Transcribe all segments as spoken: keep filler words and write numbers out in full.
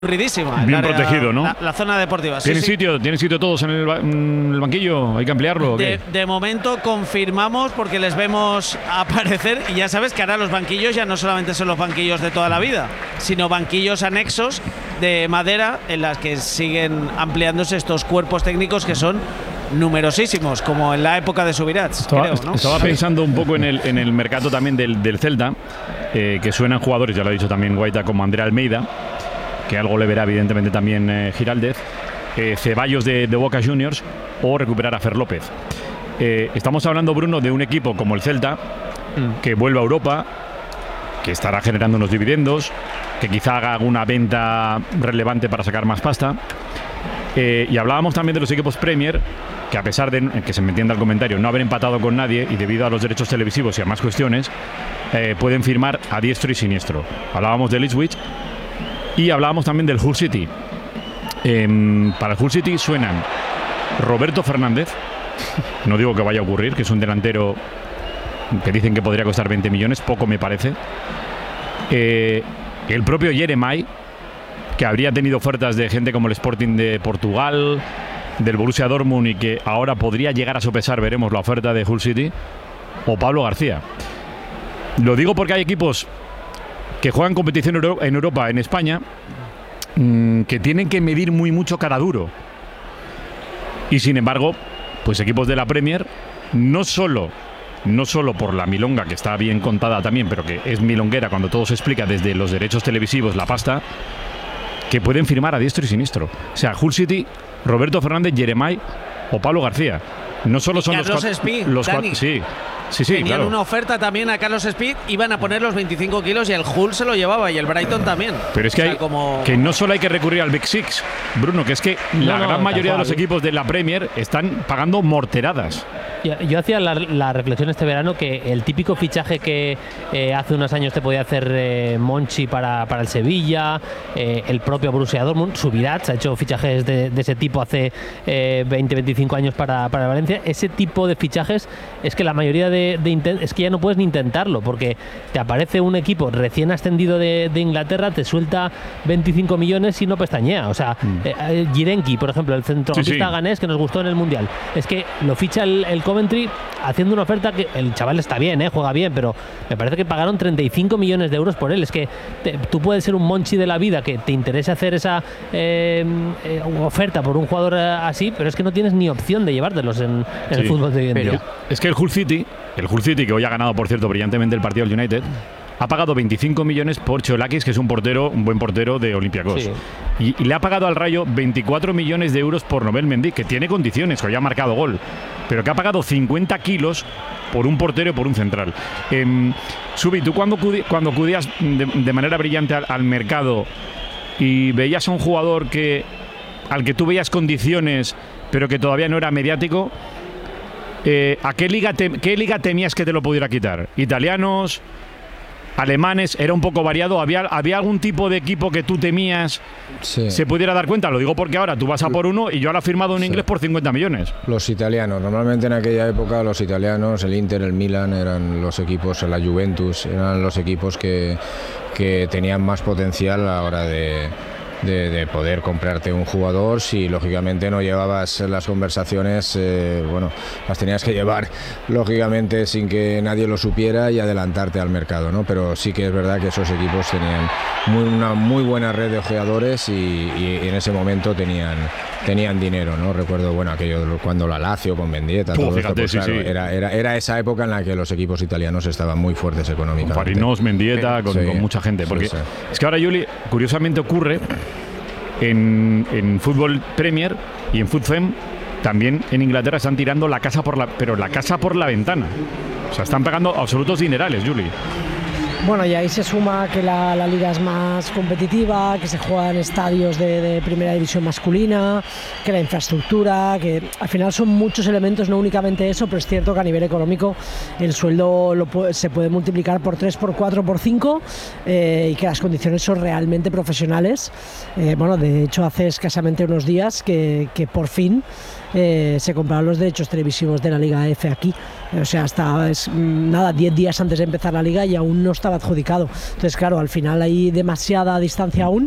Ridísima. Bien área, protegido, ¿no? La, la zona deportiva. ¿Tienen sí, sitio, sí. ¿tienen sitio todos en el, en el banquillo? ¿Hay que ampliarlo o qué? De, de momento confirmamos porque les vemos aparecer y ya sabes que ahora los banquillos ya no solamente son los banquillos de toda la vida, sino banquillos anexos de madera en las que siguen ampliándose estos cuerpos técnicos que son numerosísimos, como en la época de Subirats, Estaba, creo, ¿no? estaba pensando un poco en el, en el mercado también del, del Celta, eh, que suenan jugadores, ya lo ha dicho también Guaita, como Andrea Almeida, que algo le verá evidentemente también eh, Giraldez, eh, Ceballos de, de Boca Juniors o recuperar a Fer López. Eh, estamos hablando, Bruno, de un equipo como el Celta, mm. que vuelve a Europa, que estará generando unos dividendos, que quizá haga alguna venta relevante para sacar más pasta. Eh, y hablábamos también de los equipos Premier, que a pesar de, que se me entienda el comentario, no haber empatado con nadie y debido a los derechos televisivos y a más cuestiones, eh, pueden firmar a diestro y siniestro. Hablábamos del Ipswich y hablábamos también del Hull City. Eh, para el Hull City suenan Roberto Fernández, no digo que vaya a ocurrir, que es un delantero que dicen que podría costar veinte millones, poco me parece. Eh, el propio Jeremai, que habría tenido ofertas de gente como el Sporting de Portugal, del Borussia Dortmund y que ahora podría llegar a sopesar, veremos, la oferta de Hull City, o Pablo García. Lo digo porque hay equipos que juegan competición en Europa, en España, mmm, que tienen que medir muy mucho cara duro. Y sin embargo, pues equipos de la Premier, no solo, no solo por la milonga, que está bien contada también, pero que es milonguera cuando todo se explica desde los derechos televisivos, la pasta, que pueden firmar a diestro y siniestro. O sea, Hull City, Roberto Fernández, Jeremai o Pablo García. No solo son Carlos los Speed, los Dani. Sí, sí, sí. Tenían claro. una oferta también a Carlos Speed, iban a poner los veinticinco kilos y el Hull se lo llevaba y el Brighton también. Pero es que, o sea, hay, como... que no solo hay que recurrir al Big Six, Bruno, que es que no, la no, gran mayoría de cual. los equipos de la Premier están pagando morteradas. Yo, yo hacía la, la reflexión este verano que el típico fichaje que eh, hace unos años te podía hacer eh, Monchi para, para el Sevilla, eh, el propio Borussia Dortmund, Subirats ha hecho fichajes de, de ese tipo hace eh, veinte, veinticinco años para, para Valencia. Ese tipo de fichajes es que la mayoría de, de intent- es que ya no puedes ni intentarlo, porque te aparece un equipo recién ascendido de, de Inglaterra, te suelta veinticinco millones y no pestañea. O sea, mm. eh, Girenki, por ejemplo, el centrocampista sí, sí. ganés que nos gustó en el Mundial, es que lo ficha el, el Coventry haciendo una oferta que el chaval está bien, ¿eh? juega bien, pero me parece que pagaron treinta y cinco millones de euros por él. Es que te, tú puedes ser un Monchi de la vida que te interese hacer esa eh, eh, oferta por un jugador así, pero es que no tienes ni opción de llevártelos en, en sí, el fútbol de hoy en pero día. Es que el Hull City, el Hull City que hoy ha ganado, por cierto, brillantemente el partido del United, ha pagado veinticinco millones por Cholakis, que es un portero, un buen portero de Olympiacos. Sí. Y, y le ha pagado al Rayo veinticuatro millones de euros por Nobel Mendy, que tiene condiciones, que hoy ha marcado gol, pero que ha pagado cincuenta kilos por un portero y por un central. Eh, Subi, tú cuando, acudí, cuando acudías de, de manera brillante al, al mercado y veías a un jugador que al que tú veías condiciones, pero que todavía no era mediático, eh, ¿a qué liga, te, qué liga temías que te lo pudiera quitar? ¿Italianos? Alemanes, era un poco variado. ¿Había, había algún tipo de equipo que tú temías sí. se pudiera dar cuenta? Lo digo porque ahora tú vas a por uno y yo ahora he firmado un inglés sí. por cincuenta millones. Los italianos, normalmente en aquella época los italianos, el Inter, el Milan, eran los equipos, la Juventus, eran los equipos que, que tenían más potencial a la hora de... De, de poder comprarte un jugador. Si lógicamente no llevabas las conversaciones, eh, bueno, las tenías que llevar lógicamente sin que nadie lo supiera y adelantarte al mercado, ¿no? Pero sí que es verdad que esos equipos tenían muy, una muy buena red de jugadores y, y, y en ese momento tenían tenían dinero, ¿no? Recuerdo, bueno, aquello cuando la Lazio con Mendieta, todo fíjate, esto, pues, sí, claro, sí. Era, era, era esa época en la que los equipos italianos estaban muy fuertes económicamente. Con Farinos, Mendieta, con, sí, con mucha gente. Porque sí, sí. es que ahora, Juli, curiosamente ocurre en, en fútbol Premier y en FUTFEM, también en Inglaterra están tirando la casa por la, pero la casa por la ventana. O sea, están pagando absolutos dinerales, Juli. Bueno, y ahí se suma que la, la liga es más competitiva, que se juega en estadios de, de primera división masculina, que la infraestructura, que al final son muchos elementos, no únicamente eso, pero es cierto que a nivel económico el sueldo lo puede, se puede multiplicar por tres, por cuatro, por cinco eh, y que las condiciones son realmente profesionales. Eh, bueno, de hecho hace escasamente unos días que, que por fin eh, se compraron los derechos televisivos de la Liga F aquí. O sea, hasta es, nada, diez días antes de empezar la liga y aún no estaba adjudicado. Entonces, claro, al final hay demasiada distancia aún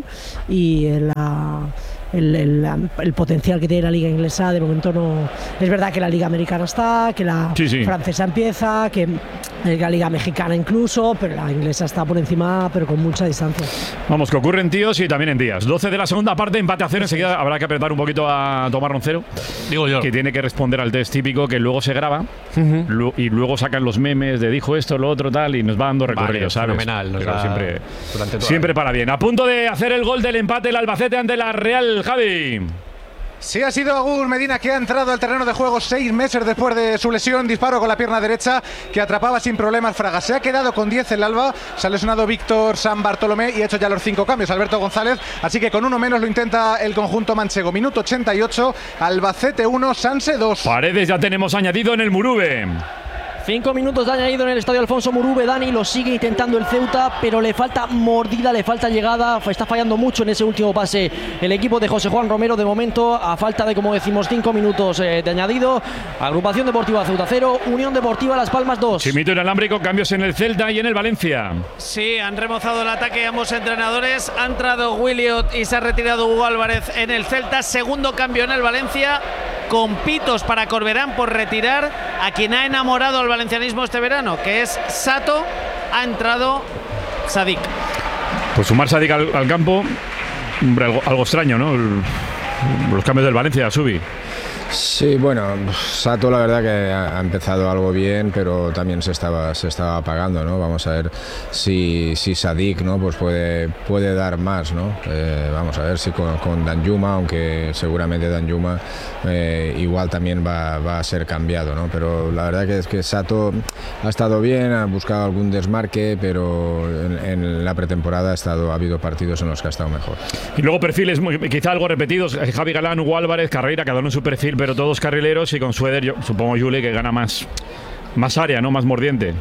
y la... El, el, el potencial que tiene la liga inglesa de momento no. Es verdad que la liga americana está, que la sí, sí. francesa empieza, que la liga mexicana incluso, pero la inglesa está por encima, pero con mucha distancia. Vamos, que ocurre en tíos y también en días. doce de la segunda parte, empate a cero. Enseguida habrá que apretar un poquito a Tomás Roncero, digo yo, que tiene que responder al test típico que luego se graba uh-huh. y luego sacan los memes de dijo esto, lo otro, tal, y nos va dando recorrido, vale, ¿sabes? Fenomenal, nos pero da siempre, siempre siempre para bien. A punto de hacer el gol del empate el Albacete ante la Real, Javi. Sí, ha sido Agur Medina que ha entrado al terreno de juego seis meses después de su lesión. Disparo con la pierna derecha que atrapaba sin problemas Fraga. Se ha quedado con diez el Alba. Se ha lesionado Víctor San Bartolomé y ha hecho ya los cinco cambios Alberto González. Así que con uno menos lo intenta el conjunto manchego. Minuto ochenta y ocho, Albacete uno, Sanse dos. Paredes ya tenemos añadido en el Murube. Cinco minutos de añadido en el estadio Alfonso Murube. Dani lo sigue intentando el Ceuta, pero le falta mordida, le falta llegada. Está fallando mucho en ese último pase el equipo de José Juan Romero. De momento, a falta de, como decimos, cinco minutos eh, de añadido. Agrupación Deportiva Ceuta cero, Unión Deportiva Las Palmas dos. Chimito inalámbrico, cambios en el Celta y en el Valencia. Sí, han remozado el ataque ambos entrenadores. Ha entrado Williot y se ha retirado Hugo Álvarez en el Celta. Segundo cambio en el Valencia, con pitos para Corberán por retirar a quien ha enamorado al valencianismo este verano, que es Sato. Ha entrado Sadik. Pues sumar Sadik al, al campo, hombre, algo, algo extraño, ¿no? El, los cambios del Valencia, Subi. Sí, bueno, Sato la verdad que ha empezado algo bien, pero también se estaba se estaba apagando, ¿no? Vamos a ver si, si Sadik, ¿no? Pues puede, puede dar más, ¿no? Eh, vamos a ver si con, con Danjuma, aunque seguramente Danjuma eh, igual también va, va a ser cambiado, ¿no? Pero la verdad que es que Sato ha estado bien, ha buscado algún desmarque, pero en, en la pretemporada ha estado ha habido partidos en los que ha estado mejor. Y luego perfiles muy, quizá algo repetidos, Javi Galán, Hugo Álvarez, Carreira, cada uno en su perfil, pero todos carrileros, y con Sueder, yo supongo, Juli, que gana más, más área, ¿no? Más mordiente.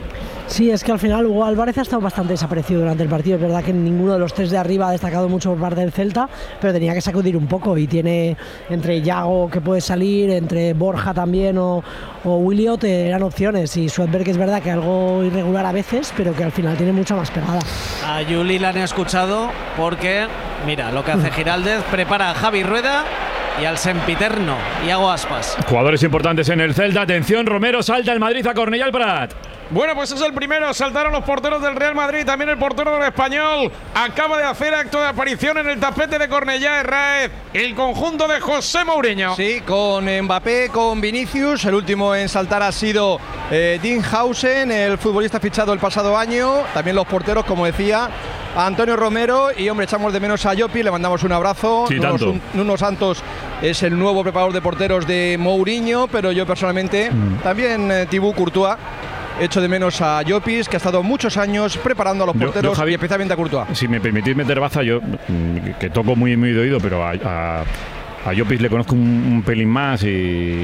Sí, es que al final Hugo Álvarez ha estado bastante desaparecido durante el partido. Es verdad que ninguno de los tres de arriba ha destacado mucho por parte del Celta, pero tenía que sacudir un poco, y tiene entre Yago que puede salir, entre Borja también o, o Williot, eran opciones, y Suedberg es verdad que algo irregular a veces, pero que al final tiene mucha más pegada. A Juli la han escuchado porque, mira, lo que hace Giraldez, prepara a Javi Rueda y al sempiterno Iago Aspas. Jugadores importantes en el Celta. Atención, Romero salta el Madrid a Cornellà el Prat. Bueno, pues es el primero. Saltaron los porteros del Real Madrid, también el portero del Español. Acaba de hacer acto de aparición en el tapete de Cornellà, Herráez, el conjunto de José Mourinho. Sí, con Mbappé, con Vinicius. El último en saltar ha sido eh, Dean Hausen, el futbolista fichado el pasado año. También los porteros, como decía, Antonio Romero. Y hombre, echamos de menos a Llopi, le mandamos un abrazo. Sí, Nuno, tanto. Nuno Santos es el nuevo preparador de porteros de Mourinho, pero yo personalmente, mm. también eh, Thibaut Courtois. Echo de menos a Llopis, que ha estado muchos años preparando a los porteros, yo, yo, Javi, y especialmente a Courtois. Si me permitís meter baza, yo que toco muy, muy de oído, pero a, a, a Llopis le conozco un, un pelín más, y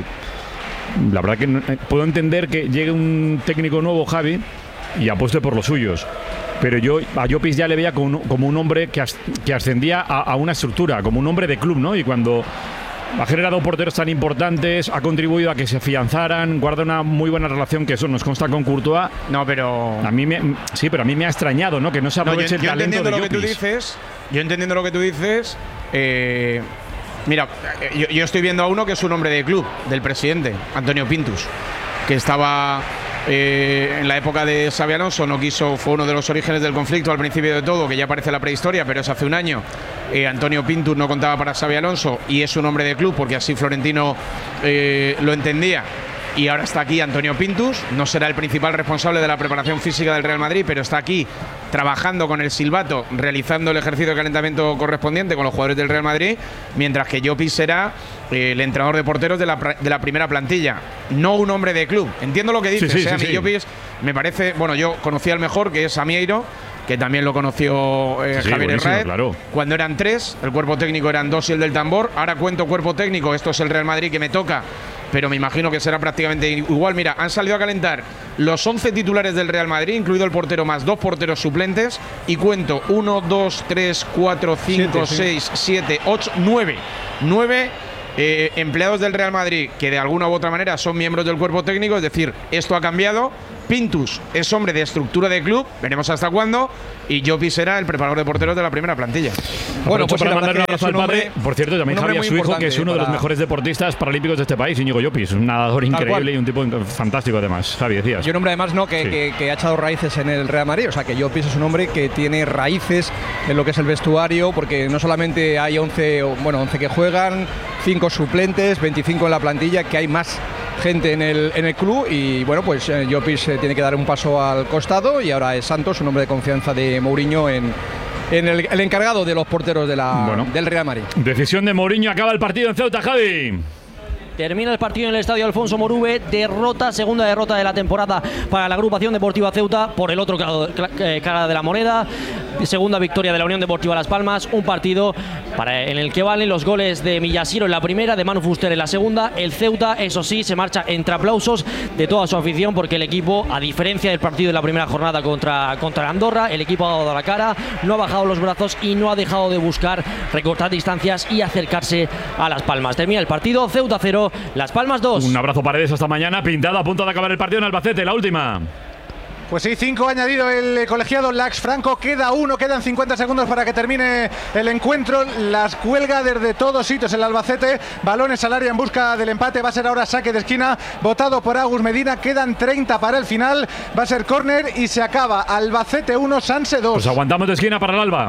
la verdad que no, puedo entender que llegue un técnico nuevo, Javi, y apueste por los suyos. Pero yo a Llopis ya le veía como un, como un hombre que, as, que ascendía a, a una estructura, como un hombre de club, ¿no? Y cuando ha generado porteros tan importantes, ha contribuido a que se afianzaran, guarda una muy buena relación, que eso nos consta con Courtois. No, pero a mí me, sí, pero a mí me ha extrañado, ¿no? Que no se aproveche no, yo, yo el talento de lo Llopis. Que tú dices, yo entendiendo lo que tú dices, eh, mira, yo, yo estoy viendo a uno que es un hombre de club, del presidente, Antonio Pintus, que estaba eh, en la época de Xabi Alonso, no quiso, fue uno de los orígenes del conflicto al principio de todo, que ya parece la prehistoria, pero es hace un año. Eh, Antonio Pintus no contaba para Xabi Alonso y es un hombre de club, porque así Florentino eh, lo entendía. Y ahora está aquí Antonio Pintus, no será el principal responsable de la preparación física del Real Madrid, pero está aquí trabajando con el silbato, realizando el ejercicio de calentamiento correspondiente con los jugadores del Real Madrid, mientras que Llopis será eh, el entrenador de porteros de la, de la primera plantilla, no un hombre de club. Entiendo lo que dices, sí, sí, ¿eh? A sí, mí sí. Llopis me parece, bueno, yo conocí al mejor, que es Amieiro, que también lo conoció eh, sí, Javier Herráez, claro. Cuando eran tres, el cuerpo técnico eran dos y el del tambor. Ahora cuento cuerpo técnico, esto es el Real Madrid que me toca, pero me imagino que será prácticamente igual. Mira, han salido a calentar los once titulares del Real Madrid, incluido el portero más dos porteros suplentes, y cuento uno, dos, tres, cuatro, cinco, seis, siete, ocho, nueve. nueve eh, empleados del Real Madrid que de alguna u otra manera son miembros del cuerpo técnico, es decir, esto ha cambiado. Pintus es hombre de estructura de club, veremos hasta cuándo, y Llopis será el preparador de porteros de la primera plantilla. Bueno, pues sí, para la mandar un verdad abrazo que al es un padre, hombre- por cierto, también un hombre Javi a muy su hijo, que importante es uno de los para- mejores deportistas paralímpicos de este país, Íñigo Llopis, un nadador increíble cual. y un tipo fantástico además. Javi, decías. Y un hombre además no que, Sí. que- que ha echado raíces en el Real Madrid, o sea que Llopis es un hombre que tiene raíces en lo que es el vestuario, porque no solamente hay once, o, bueno, once que juegan, cinco suplentes, veinticinco en la plantilla, que hay más gente en el, en el club, y bueno, pues eh, Llopis eh, tiene que dar un paso al costado, y ahora es Santos, un hombre de confianza de Mourinho en, en el, el encargado de los porteros de la, Bueno. del Real Madrid. Decisión de Mourinho, acaba el partido en Ceuta, Javi. Termina el partido en el estadio Alfonso Morube, derrota, segunda derrota de la temporada para la agrupación deportiva Ceuta por el otro lado, eh, cara de la moneda. Segunda victoria de la Unión Deportiva Las Palmas, un partido para, en el que valen los goles de Millasiro en la primera, de Manu Fuster en la segunda. El Ceuta, eso sí, se marcha entre aplausos de toda su afición, porque el equipo, a diferencia del partido de la primera jornada contra, contra Andorra, el equipo ha dado la cara, no ha bajado los brazos y no ha dejado de buscar recortar distancias y acercarse a Las Palmas. Termina el partido, Ceuta cero, Las Palmas dos. Un abrazo, Paredes, hasta mañana. Pintado, a punto de acabar el partido en Albacete, la última. Pues sí, cinco ha añadido el colegiado Lax Franco, queda uno, quedan cincuenta segundos para que termine el encuentro. Las cuelga desde todos sitios el Albacete, balones al área en busca del empate, va a ser ahora saque de esquina, votado por Agus Medina, quedan treinta para el final, va a ser córner y se acaba. Albacete uno, Sanse dos. Pues aguantamos de esquina para el Alba.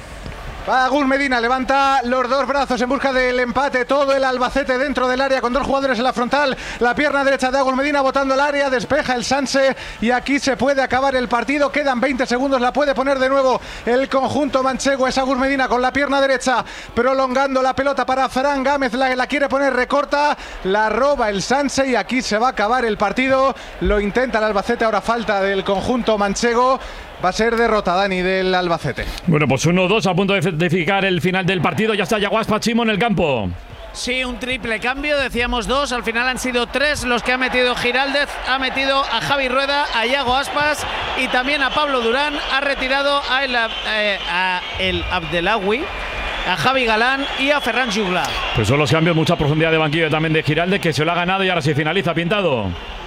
Va Agus Medina, levanta los dos brazos en busca del empate, todo el Albacete dentro del área con dos jugadores en la frontal, la pierna derecha de Agus Medina botando el área, despeja el Sanse y aquí se puede acabar el partido, quedan veinte segundos, la puede poner de nuevo el conjunto manchego, es Agus Medina con la pierna derecha, prolongando la pelota para Fran Gámez, la, la quiere poner, recorta, la roba el Sanse y aquí se va a acabar el partido, lo intenta el Albacete, ahora falta del conjunto manchego. Va a ser derrota, Dani, del Albacete. Bueno, pues uno dos a punto de certificar el final del partido. Ya está Yaguas Pachimo en el campo. Sí, un triple cambio, decíamos dos, al final han sido tres los que ha metido Giraldez, ha metido a Javi Rueda, a Iago Aspas y también a Pablo Durán, ha retirado a el, eh, a el Abdelawi, a Javi Galán y a Ferran Jugla. Pues son los cambios, mucha profundidad de banquillo también de Giraldez, que se lo ha ganado y ahora se finaliza, Pintado.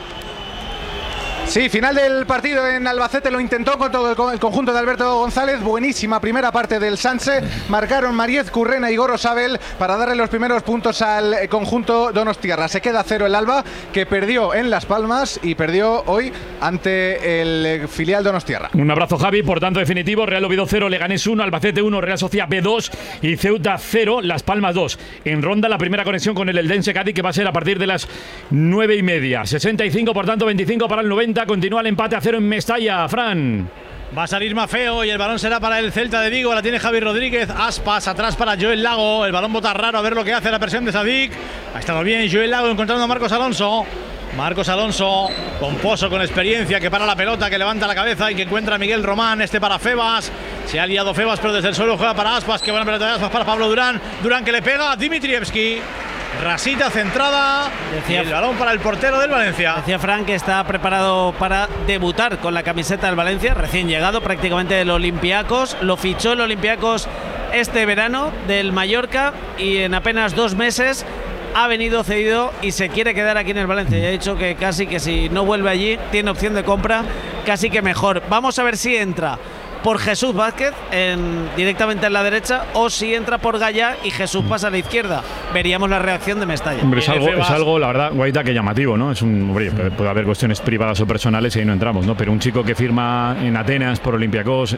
Sí, final del partido en Albacete, lo intentó con todo el, con el conjunto de Alberto González, buenísima primera parte del Sanse, marcaron Mariez Currena y Goro Sabel para darle los primeros puntos al conjunto donostiarra. Se queda cero el Alba, que perdió en Las Palmas y perdió hoy ante el filial donostiarra. Un abrazo, Javi. Por tanto, definitivo, Real Oviedo cero, Leganés uno, Albacete uno, Real Sociedad B dos y Ceuta cero, Las Palmas dos. En ronda la primera conexión con el Eldense Cádiz, que va a ser a partir de las nueve y media. sesenta y cinco, por tanto, veinticinco para el noventa. Continúa el empate a cero en Mestalla, Fran. Va a salir Mafeo y el balón será para el Celta de Vigo. La tiene Javi Rodríguez. Aspas atrás para Joel Lago. El balón bota raro, a ver lo que hace la presión de Sadik. Ha estado bien Joel Lago encontrando a Marcos Alonso. Marcos Alonso, pomposo, con experiencia, que para la pelota, que levanta la cabeza y que encuentra a Miguel Román. Este para Febas. Se ha liado Febas, pero desde el suelo juega para Aspas. Que buena pelota de Aspas para Pablo Durán. Durán que le pega a Dimitrievski. Rasita centrada. Decía, y el balón para el portero del Valencia. Decía Frank que está preparado para debutar con la camiseta del Valencia, recién llegado prácticamente del Olympiacos. Lo fichó el Olympiacos este verano del Mallorca y en apenas dos meses ha venido cedido y se quiere quedar aquí en el Valencia. Ya ha dicho que casi que si no vuelve allí tiene opción de compra, casi que mejor. Vamos a ver si entra por Jesús Vázquez en, directamente en la derecha, o si entra por Gallá y Jesús pasa a la izquierda. Veríamos la reacción de Mestalla. Hombre, es algo, es algo, la verdad, Guaita, que llamativo, ¿no? Es un, hombre, puede, puede haber cuestiones privadas o personales y ahí no entramos, ¿no? Pero un chico que firma en Atenas por Olympiacos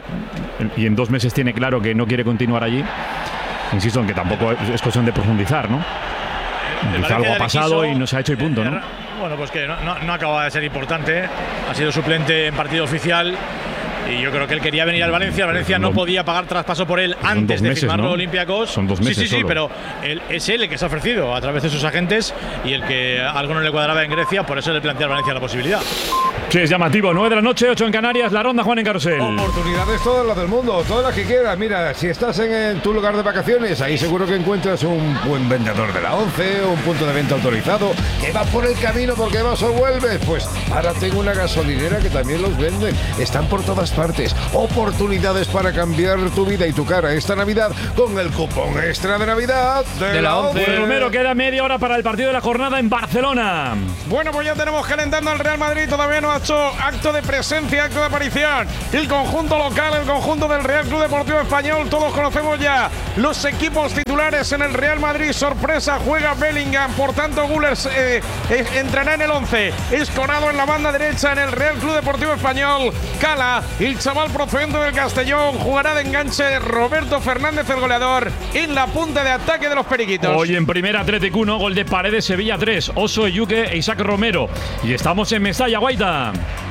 y en dos meses tiene claro que no quiere continuar allí, insisto en que tampoco es cuestión de profundizar, ¿no? Quizá algo ha pasado y no se ha hecho y punto, ¿no? Bueno, pues que no, no, no acaba de ser importante. Ha sido suplente en partido oficial. Y yo creo que él quería venir al Valencia. El Valencia no podía pagar traspaso por él antes de firmarlo Olympiacos. Son dos meses. Sí, sí, sí, solo. pero él, es él el que se ha ofrecido a través de sus agentes y el que algo no le cuadraba en Grecia, por eso le plantea al Valencia la posibilidad. Sí, es llamativo. nueve de la noche, ocho en Canarias. La ronda, Juan en Carrusel. Oportunidades todas las del mundo, todas las que quieras. Mira, si estás en, en tu lugar de vacaciones, ahí seguro que encuentras un buen vendedor de la ONCE, un punto de venta autorizado, que va por el camino porque vas o vuelves. Pues ahora tengo una gasolinera que también los venden. Están por todas partes. Oportunidades para cambiar tu vida y tu cara esta Navidad con el cupón extra de Navidad de, de la once. Pues, Romero, queda media hora para el partido de la jornada en Barcelona. Bueno, pues ya tenemos calentando al Real Madrid. Todavía no ha hecho acto de presencia, acto de aparición. El conjunto local, el conjunto del Real Club Deportivo Español. Todos conocemos ya los equipos titulares en el Real Madrid. Sorpresa, juega Bellingham. Por tanto, Gullers eh, eh, entrará en el once. Escorado en la banda derecha en el Real Club Deportivo Español. Cala, el chaval procedente del Castellón. Jugará de enganche Roberto Fernández, el goleador, en la punta de ataque de los periquitos. Hoy en primera Atlético uno, gol de Paredes, Sevilla tres, Oso, Eyuque e Isaac Romero. Y estamos en Mestalla, Guaita.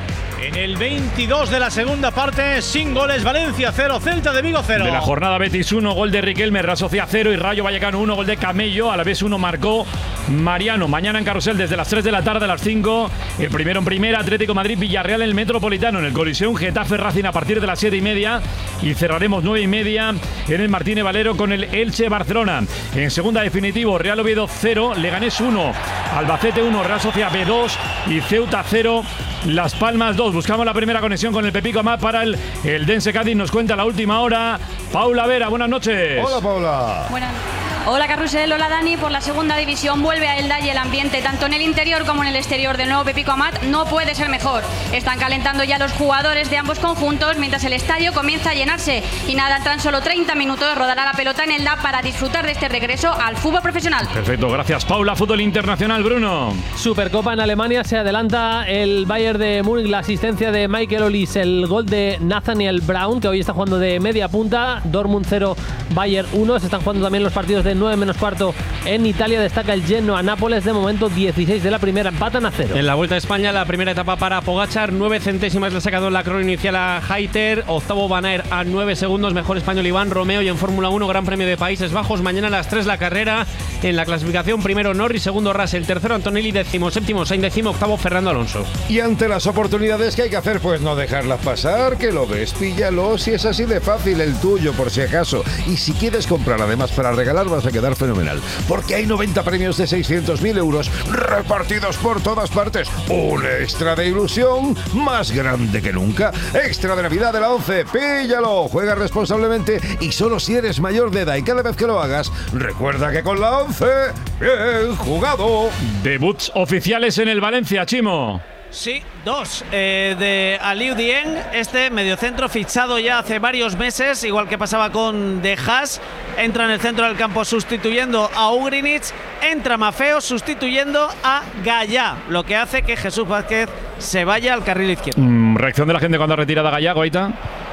En el veintidós de la segunda parte, sin goles, Valencia cero, Celta de Vigo cero. De la jornada, Betis uno, gol de Riquelme, Real Sociedad cero y Rayo Vallecano uno, gol de Camello. A la vez uno marcó Mariano. Mañana en Carrusel desde las tres de la tarde a las cinco. El primero en primera, Atlético Madrid, Villarreal en el Metropolitano. En el Coliseum, Getafe Racing a partir de las siete y media. Y cerraremos nueve y media en el Martínez Valero con el Elche Barcelona. En segunda, definitivo, Real Oviedo cero, Leganés uno, Albacete uno, Real Sociedad B dos y Ceuta cero, Las Palmas dos. Buscamos la primera conexión con el Pepico Amat para el, el Dense Cádiz. Nos cuenta la última hora Paula Vera. Buenas noches. Hola, Paula. Buenas. Hola Carrusel, hola Dani. Por la segunda división vuelve a Elda y el ambiente tanto en el interior como en el exterior del nuevo Pepico Amat no puede ser mejor. Están calentando ya los jugadores de ambos conjuntos mientras el estadio comienza a llenarse y nada, tan solo treinta minutos rodará la pelota en Elda para disfrutar de este regreso al fútbol profesional. Perfecto, gracias Paula. Fútbol internacional, Bruno. Supercopa en Alemania, se adelanta el Bayern de Múnich, la asistencia de Michael Olise, el gol de Nathaniel Brown, que hoy está jugando de media punta. Dortmund cero, Bayern uno. Se están jugando también los partidos de nueve menos cuarto en Italia. Destaca el Genoa Nápoles, de momento dieciséis de la primera, empatan a cero. En la Vuelta a España, la primera etapa para Pogačar, nueve centésimas le ha sacado en la crono inicial a Hayter, octavo Van Aert a nueve segundos, mejor español Iván Romeo. Y en Fórmula uno, Gran Premio de Países Bajos, mañana a las tres la carrera. En la clasificación, primero Norris, segundo Russell, tercero Antonelli, décimo séptimo Sainz, décimo octavo Fernando Alonso. Y ante las oportunidades que hay que hacer, pues no dejarlas pasar, que lo ves, píllalo, si es así de fácil, el tuyo por si acaso. Y si quieres comprar además para regalar, vas a quedar fenomenal, porque hay noventa premios de seiscientos mil euros repartidos por todas partes. Un extra de ilusión más grande que nunca. Extra de Navidad de la once, píllalo, juega responsablemente y solo si eres mayor de edad, y cada vez que lo hagas, recuerda que con la once, bien jugado. Debuts oficiales en el Valencia, Chimo. Sí, dos. Eh, de Aliou Dieng, este mediocentro fichado ya hace varios meses, igual que pasaba con De Haas. Entra en el centro del campo sustituyendo a Ugrinic. Entra Maffeo sustituyendo a Gallá, lo que hace que Jesús Vázquez se vaya al carril izquierdo. Mm, reacción de la gente cuando ha retirado a Gallá, Goita.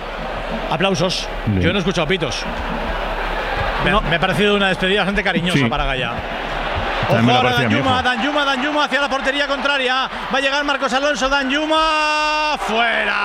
Aplausos. Bien. Yo no he escuchado pitos. Me, no. me ha parecido una despedida bastante cariñosa sí. para Gallá. Ojo ahora Danjuma, Danjuma, Danjuma hacia la portería contraria. Va a llegar Marcos Alonso, Danjuma fuera.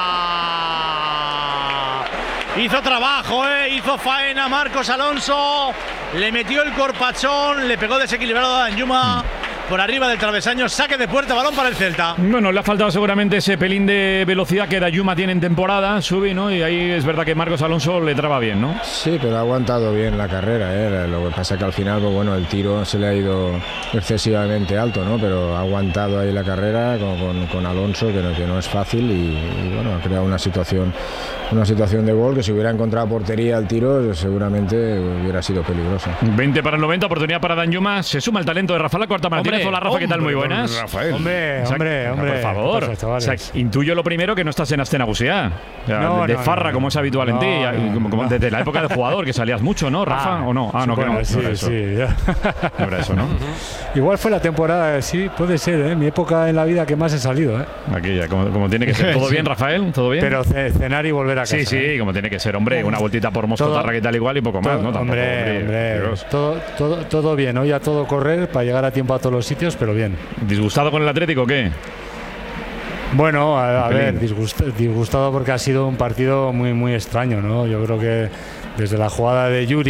Hizo trabajo, eh, hizo faena Marcos Alonso. Le metió el corpachón, le pegó desequilibrado a Danjuma. Por arriba del travesaño, saque de puerta, balón para el Celta. Bueno, le ha faltado seguramente ese pelín de velocidad que Danjuma tiene en temporada, sube, ¿no? Y ahí es verdad que Marcos Alonso le traba bien, ¿no? Sí, pero ha aguantado bien la carrera, ¿eh? Lo que pasa es que al final, pues bueno, el tiro se le ha ido excesivamente alto, ¿no? Pero ha aguantado ahí la carrera con, con, con Alonso, que no, que no es fácil y, y bueno, ha creado una situación, una situación de gol que si hubiera encontrado portería al tiro, seguramente hubiera sido peligrosa. veinte para el noventa, oportunidad para Danjuma. Se suma el talento de Rafael Cuarta Martínez. Hola Rafa, hombre, ¿qué tal? Muy buenas. Rafael. Hombre, o sea, hombre, hombre. Por favor. Cosas, o sea, intuyo lo primero que no estás en Astena Gusea. O sea, no, de, de no, farra, no, como es habitual no, en ti. no, como, como no. Desde la época de jugador, que salías mucho, ¿no, Rafa? Ah, ¿O no? Ah, no, bueno, que no. Sí, no era eso. sí. Ya. No era eso, ¿no? Igual fue la temporada, sí, puede ser, ¿eh? Mi época en la vida que más he salido, ¿eh? Aquella, como, como tiene que ser. ¿Todo sí. bien, Rafael? ¿Todo bien? Pero cenar y volver a casa. Sí, sí, ¿eh? como tiene que ser, hombre. Una vueltita por Moscotarra, que tal igual y poco más, todo, ¿no? Tampoco, hombre, hombre. hombre todo, todo, todo bien, hoy a todo correr para llegar a tiempo a todos los sitios, pero bien. ¿Disgustado con el Atlético o qué? Bueno, a, a ver, disgustado, disgustado porque ha sido un partido muy muy extraño, ¿no? Yo creo que desde la jugada de Yuri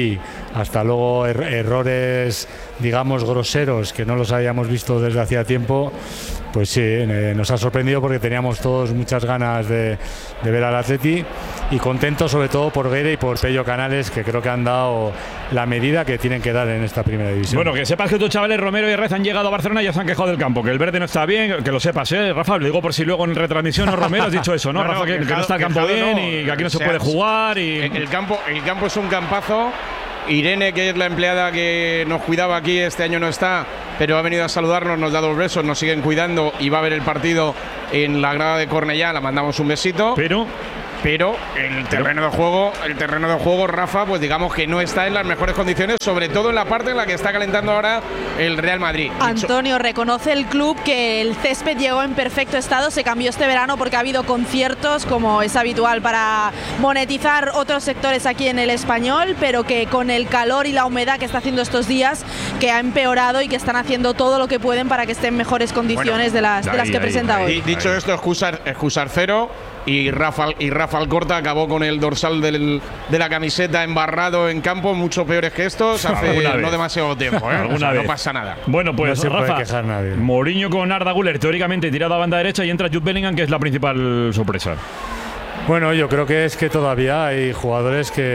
hasta luego er- errores, digamos, groseros que no los habíamos visto desde hacía tiempo, pues sí, eh, nos ha sorprendido porque teníamos todos muchas ganas de, de ver al Atleti y contentos sobre todo por Guede y por Pello Canales, que creo que han dado la medida que tienen que dar en esta primera división. Bueno, que sepas que tus chavales Romero y Rez han llegado a Barcelona y ya se han quejado del campo, que el verde no está bien, que lo sepas, ¿eh? Rafa, lo digo por si luego en retransmisión, ¿no, Romero? Has dicho eso, ¿no, No, no, Rafa? Que, que quejado- no está el campo quejado bien no. y que aquí no se O sea, puede jugar. Y... El campo, el campo es un campazo. Irene, que es la empleada que nos cuidaba aquí, este año no está, pero ha venido a saludarnos, nos da dos besos, nos siguen cuidando y va a ver el partido en la grada de Cornellá, la mandamos un besito. Pero Pero el terreno de juego, el terreno de juego, Rafa, pues digamos que no está en las mejores condiciones, sobre todo en la parte en la que está calentando ahora el Real Madrid. Antonio, reconoce el club que el césped llegó en perfecto estado, se cambió este verano porque ha habido conciertos, como es habitual, para monetizar otros sectores aquí en el Español, pero que con el calor y la humedad que está haciendo estos días, que ha empeorado y que están haciendo todo lo que pueden para que esté en mejores condiciones de las, de las que presenta hoy. Di- Dicho esto, excusar, excusar cero. Y Rafa, y Rafa Alcorta acabó con el dorsal del, de la camiseta embarrado en campo, mucho peores que estos, hace Alguna no vez. demasiado tiempo. ¿eh? Alguna O sea, vez. no pasa nada. Bueno, pues No se puede Rafa, quejar nadie. Mourinho con Arda Güler teóricamente tirado a banda derecha y entra Jude Bellingham, que es la principal sorpresa. Bueno, yo creo que es que todavía hay jugadores que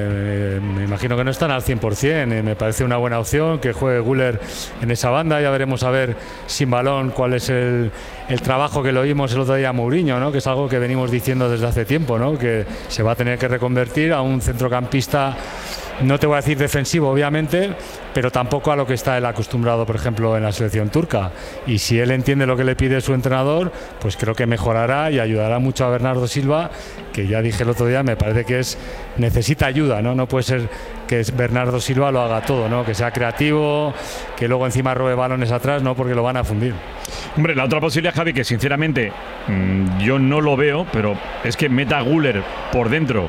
eh, me imagino que no están al cien por ciento. Eh, me parece una buena opción que juegue Güler en esa banda. Ya veremos a ver sin balón cuál es el, el trabajo que lo oímos el otro día a Mourinho, ¿no? Que es algo que venimos diciendo desde hace tiempo, ¿no? Que se va a tener que reconvertir a un centrocampista. No te voy a decir defensivo, obviamente, pero tampoco a lo que está él acostumbrado, por ejemplo, en la selección turca. Y si él entiende lo que le pide su entrenador, pues creo que mejorará y ayudará mucho a Bernardo Silva, que ya dije el otro día, me parece que es necesita ayuda, ¿no? No puede ser que Bernardo Silva lo haga todo, ¿no? Que sea creativo, que luego encima robe balones atrás, no, porque lo van a fundir. Hombre, la otra posibilidad, Javi, que sinceramente mmm, yo no lo veo, pero es que meta a Güler por dentro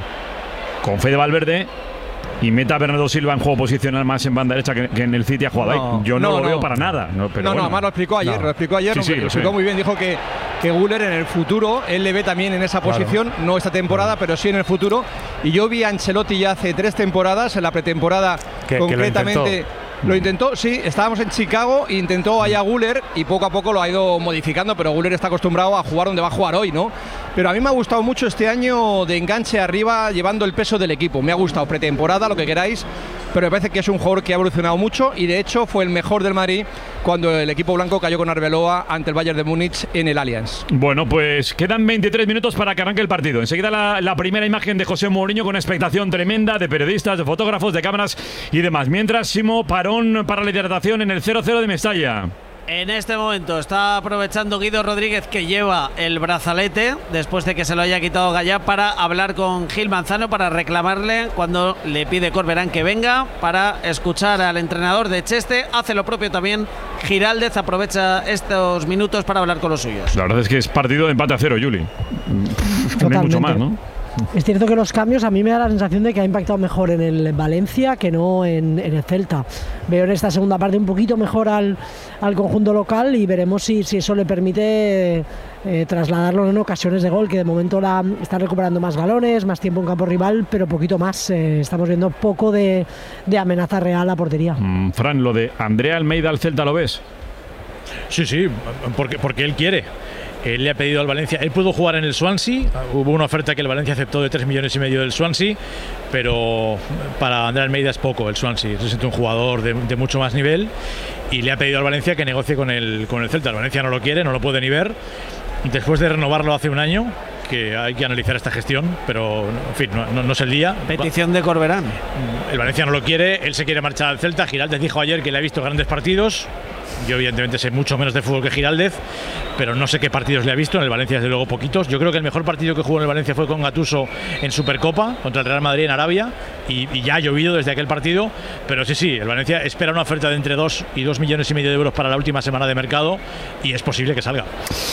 con Fede Valverde y meta a Bernardo Silva en juego posicional más en banda derecha que, que en el City ha jugado No, ahí. Yo no, no, lo no. veo para nada. No, pero no, no, bueno. además lo explicó ayer, No. lo explicó ayer, Sí, lo, sí, lo lo explicó sé. muy bien, dijo que, que Güler en el futuro, él le ve también en esa Claro. posición, no esta temporada, pero sí en el futuro. Y yo vi a Ancelotti ya hace tres temporadas, en la pretemporada Que- que lo concretamente. intentó. Lo intentó, sí, estábamos en Chicago, intentó allá Güler y poco a poco lo ha ido modificando, pero Güler está acostumbrado a jugar donde va a jugar hoy, ¿no? Pero a mí me ha gustado mucho este año de enganche arriba, llevando el peso del equipo. Me ha gustado pretemporada, lo que queráis, pero me parece que es un jugador que ha evolucionado mucho y de hecho fue el mejor del Madrid cuando el equipo blanco cayó con Arbeloa ante el Bayern de Múnich en el Allianz. Bueno, pues quedan veintitrés minutos para que arranque el partido. Enseguida la, la primera imagen de José Mourinho con expectación tremenda de periodistas, de fotógrafos, de cámaras y demás. Mientras, Simo, parón para la hidratación en el cero cero de Mestalla. En este momento está aprovechando Guido Rodríguez, que lleva el brazalete después de que se lo haya quitado Gallá, para hablar con Gil Manzano, para reclamarle cuando le pide Corberán que venga, para escuchar al entrenador de Cheste. Hace lo propio también Giraldez, aprovecha estos minutos para hablar con los suyos. La verdad es que es partido de empate a cero, Juli. No hay mucho más, ¿no? Es cierto que los cambios a mí me da la sensación de que ha impactado mejor en el Valencia que no en, en el Celta. Veo en esta segunda parte un poquito mejor al, al conjunto local y veremos si, si eso le permite eh, trasladarlo en ocasiones de gol, que de momento la, está recuperando más balones, más tiempo en campo rival, pero poquito más. Eh, estamos viendo poco de, de amenaza real a portería. Mm, Fran, lo de Andrea Almeida al Celta, ¿lo ves? Sí, sí, porque, porque él quiere. Él le ha pedido al Valencia, él pudo jugar en el Swansea, hubo una oferta que el Valencia aceptó de tres millones y medio del Swansea, pero para Andrea Almeida es poco el Swansea, se siente un jugador de, de mucho más nivel y le ha pedido al Valencia que negocie con el, con el Celta. El Valencia no lo quiere, no lo puede ni ver, después de renovarlo hace un año, que hay que analizar esta gestión, pero en fin, no, no, no es el día. Petición de Corberán. El Valencia no lo quiere, él se quiere marchar al Celta. Giraldez dijo ayer que le ha visto grandes partidos. Yo evidentemente sé mucho menos de fútbol que Giraldez, pero no sé qué partidos le ha visto. En el Valencia desde luego poquitos. Yo creo que el mejor partido que jugó en el Valencia fue con Gattuso en Supercopa contra el Real Madrid en Arabia, y, y ya ha llovido desde aquel partido. Pero sí, sí, el Valencia espera una oferta de entre dos y dos millones y medio de euros para la última semana de mercado y es posible que salga.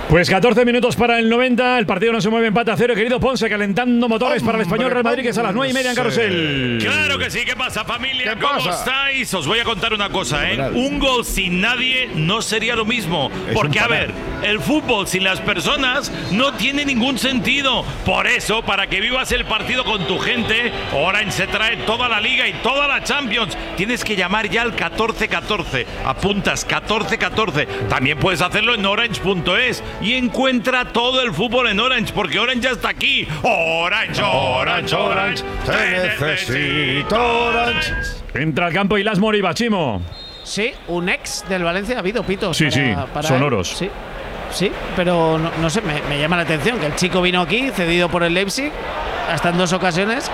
Pues catorce minutos para el noventa, el partido no se mueve, empate a cero. Querido Ponce, calentando motores para el Español Real Madrid, que es a las nueve y media en Carrusel. Claro que sí, ¿qué pasa, familia? ¿Qué ¿Cómo pasa? estáis? Os voy a contar una cosa, ¿eh? Claro. Un gol sin nadie no sería lo mismo. Es Porque, un a parar. ver, el fútbol sin las personas no tiene ningún sentido. Por eso, para que vivas el partido con tu gente, Orange se trae toda la Liga y toda la Champions. Tienes que llamar ya al catorce catorce. Apuntas catorce catorce. También puedes hacerlo en orange punto es y encuentra todo el fútbol en Orange, porque Orange ya está aquí. Orange, Orange, Orange. Te necesito, Orange. Entra al campo Ilas Moriba, Chimo. Sí, un ex del Valencia ha habido pitos. Sí, para, sí, para sonoros. él. Sí, sí, pero no, no sé, me, me llama la atención que el chico vino aquí, cedido por el Leipzig, hasta en dos ocasiones.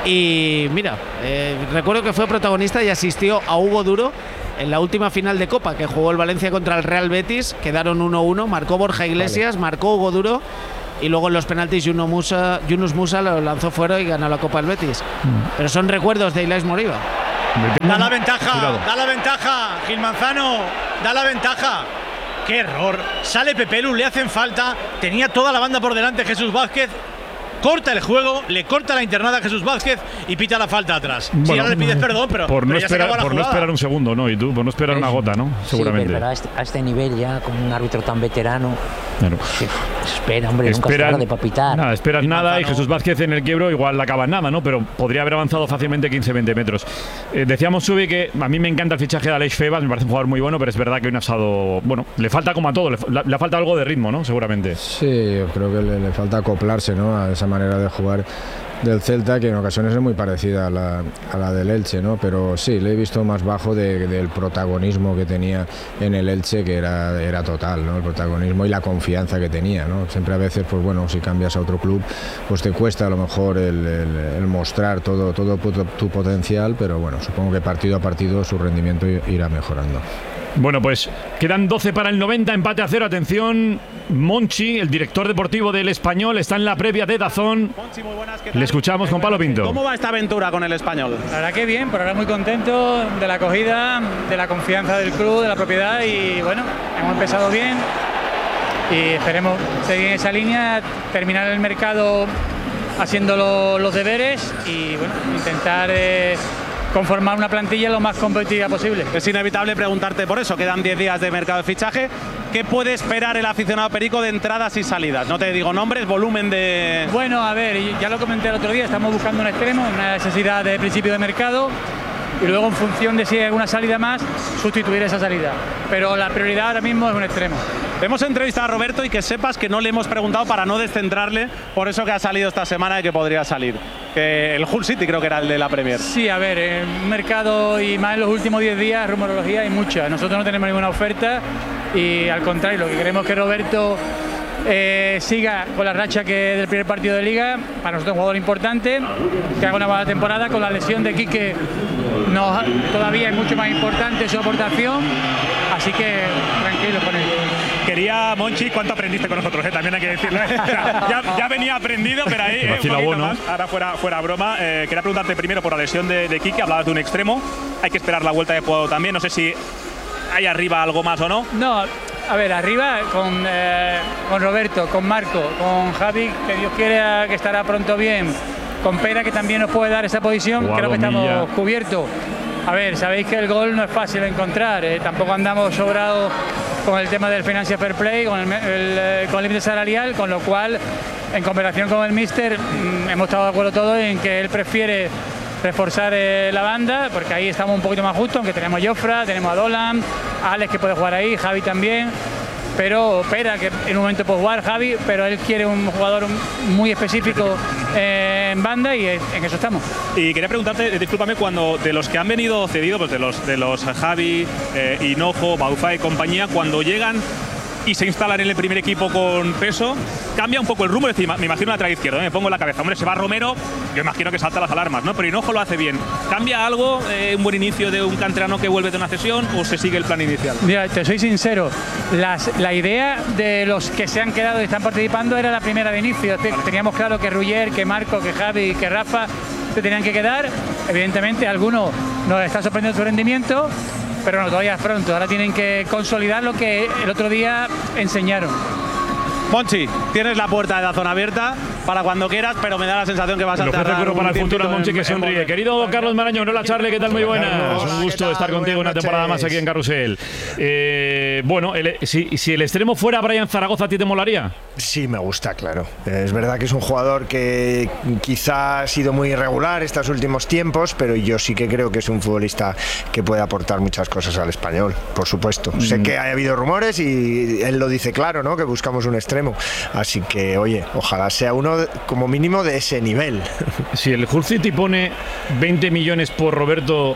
Y mira, eh, recuerdo que fue protagonista y asistió a Hugo Duro en la última final de Copa que jugó el Valencia contra el Real Betis. Quedaron uno uno, marcó Borja Iglesias, vale. marcó Hugo Duro y luego en los penaltis Yunus Musa, Yunus Musa lo lanzó fuera y ganó la Copa del Betis. Mm. Pero son recuerdos de Ilais Moriba. Da la ventaja, Cuidado. da la ventaja, Gil Manzano, da la ventaja. Qué error. Sale Pepelu, le hacen falta. Tenía toda la banda por delante Jesús Vázquez. Corta el juego, le corta la internada a Jesús Vázquez y pita la falta atrás. Bueno, si ahora le pides perdón, pero, por, pero no ya se esperar, acabó la por no jugada. esperar un segundo, ¿no? Y tú, por no esperar una gota, ¿no? Seguramente. Sí, pero a este, a este nivel ya, con un árbitro tan veterano, Claro. espera, hombre, nunca es Esperan- tarde para pitar. Nada, esperas Y nada y Manzano- Jesús Vázquez en el quiebro igual la acaba en nada, ¿no? Pero podría haber avanzado fácilmente quince veinte metros. Eh, decíamos, Subi, que a mí me encanta el fichaje de Aleix Febas, me parece un jugador muy bueno, pero es verdad que hoy no ha estado… Bueno, le falta como a todo, le, le, le falta algo de ritmo, ¿no? Seguramente. Sí, yo creo que le, le falta acoplarse, ¿no?, a esa manera de jugar del Celta, que en ocasiones es muy parecida a la, a la del Elche, ¿no? Pero sí, le he visto más bajo de- del protagonismo que tenía en el Elche, que era, era total, ¿no? El protagonismo y la confianza que tenía, ¿no? Siempre a veces, pues bueno, si cambias a otro club, pues te cuesta a lo mejor el, el- el mostrar todo, todo tu, tu potencial, pero bueno, supongo que partido a partido su rendimiento irá mejorando. Bueno, pues quedan doce para el noventa, empate a cero. Atención, Monchi, el director deportivo del Español, está en la previa de Dazón. Le escuchamos con Pablo Pinto. ¿Cómo va esta aventura con el Español? La verdad que bien, por ahora muy contento de la acogida, de la confianza del club, de la propiedad y bueno, hemos empezado bien y esperemos seguir en esa línea, terminar el mercado haciendo lo- los deberes y bueno, intentar eh, conformar una plantilla lo más competitiva posible. Es inevitable preguntarte por eso, quedan diez días de mercado de fichaje. ¿Qué puede esperar el aficionado perico de entradas y salidas? No te digo nombres, volumen de… Bueno, a ver, ya lo comenté el otro día, estamos buscando un extremo, una necesidad de principio de mercado y luego en función de si hay alguna salida más, sustituir esa salida. Pero la prioridad ahora mismo es un extremo. Hemos entrevistado a Roberto y que sepas que no le hemos preguntado para no descentrarle por eso que ha salido esta semana y que podría salir. Que el Hull City creo que era el de la Premier. Sí, a ver, en un mercado y más en los últimos diez días, rumorología hay mucha. Nosotros no tenemos ninguna oferta y al contrario, lo que queremos es que Roberto eh, siga con la racha que del primer partido de Liga, para nosotros es un jugador importante, que haga una buena temporada. Con la lesión de Quique no, todavía es mucho más importante su aportación, así que tranquilo con él. Quería, Monchi, ¿cuánto aprendiste con nosotros? Eh? También hay que decirlo. ya, ya venía aprendido, pero ahí… eh, un Vacila poquito bueno. más. Ahora fuera, fuera broma. Eh, quería preguntarte primero por la lesión de, de Quique, hablabas de un extremo. Hay que esperar la vuelta de juego también. No sé si hay arriba algo más o no. No, a ver, arriba con, eh, con Roberto, con Marco, con Javi, que Dios quiera que estará pronto bien, con Pera, que también nos puede dar esa posición, Guado, creo que estamos Milla. cubiertos. A ver, sabéis que el gol no es fácil de encontrar, eh, tampoco andamos sobrados con el tema del Financial Fair Play, con el, el, eh, con el límite salarial, con lo cual, en conversación con el míster, mm, hemos estado de acuerdo todos en que él prefiere reforzar eh, la banda, porque ahí estamos un poquito más justos, aunque tenemos a Jofra, tenemos a Dolan, a Alex que puede jugar ahí, Javi también, pero Pera, que en un momento puede jugar, Javi, pero él quiere un jugador muy específico eh, en banda y en eso estamos. Y quería preguntarte, eh, discúlpame, cuando de los que han venido cedidos, pues de los de los Javi, eh, Hinojo, Baufa y compañía, cuando llegan y se instalan en el primer equipo con peso, cambia un poco el rumbo. Es decir, me imagino lateral izquierdo, ¿eh? Me pongo en la cabeza. Hombre, se va Romero, yo imagino que salta las alarmas, ¿no? Pero Hinojo lo hace bien. ¿Cambia algo, eh, un buen inicio de un canterano que vuelve de una cesión, o se sigue el plan inicial? Mira, te soy sincero, las, la idea de los que se han quedado y están participando era la primera de inicio. Vale. Teníamos claro que Ruller, que Marco, que Javi, que Rafa se tenían que quedar. Evidentemente, algunos nos está sorprendiendo su rendimiento, pero no, todavía es pronto. Ahora tienen que consolidar lo que el otro día enseñaron. Monchi, tienes la puerta de la zona abierta para cuando quieras, pero me da la sensación que vas a Lo ofrece tardar para el futuro a Monchi, en, que sonríe. Querido Carlos Marañón, hola Charlie, ¿qué tal? Muy buenas. Hola, un gusto estar contigo una temporada más aquí en Carrusel. Eh, bueno, el, si, si el extremo fuera Brian Zaragoza, ¿a ti te molaría? Sí, me gusta, claro. Es verdad que es un jugador que quizá ha sido muy irregular estos últimos tiempos, pero yo sí que creo que es un futbolista que puede aportar muchas cosas al Español, por supuesto. Mm. Sé que ha habido rumores y él lo dice claro, ¿no? Que buscamos un extremo. Así que, oye, ojalá sea uno de, como mínimo de ese nivel. Si el Hull City pone veinte millones por Roberto,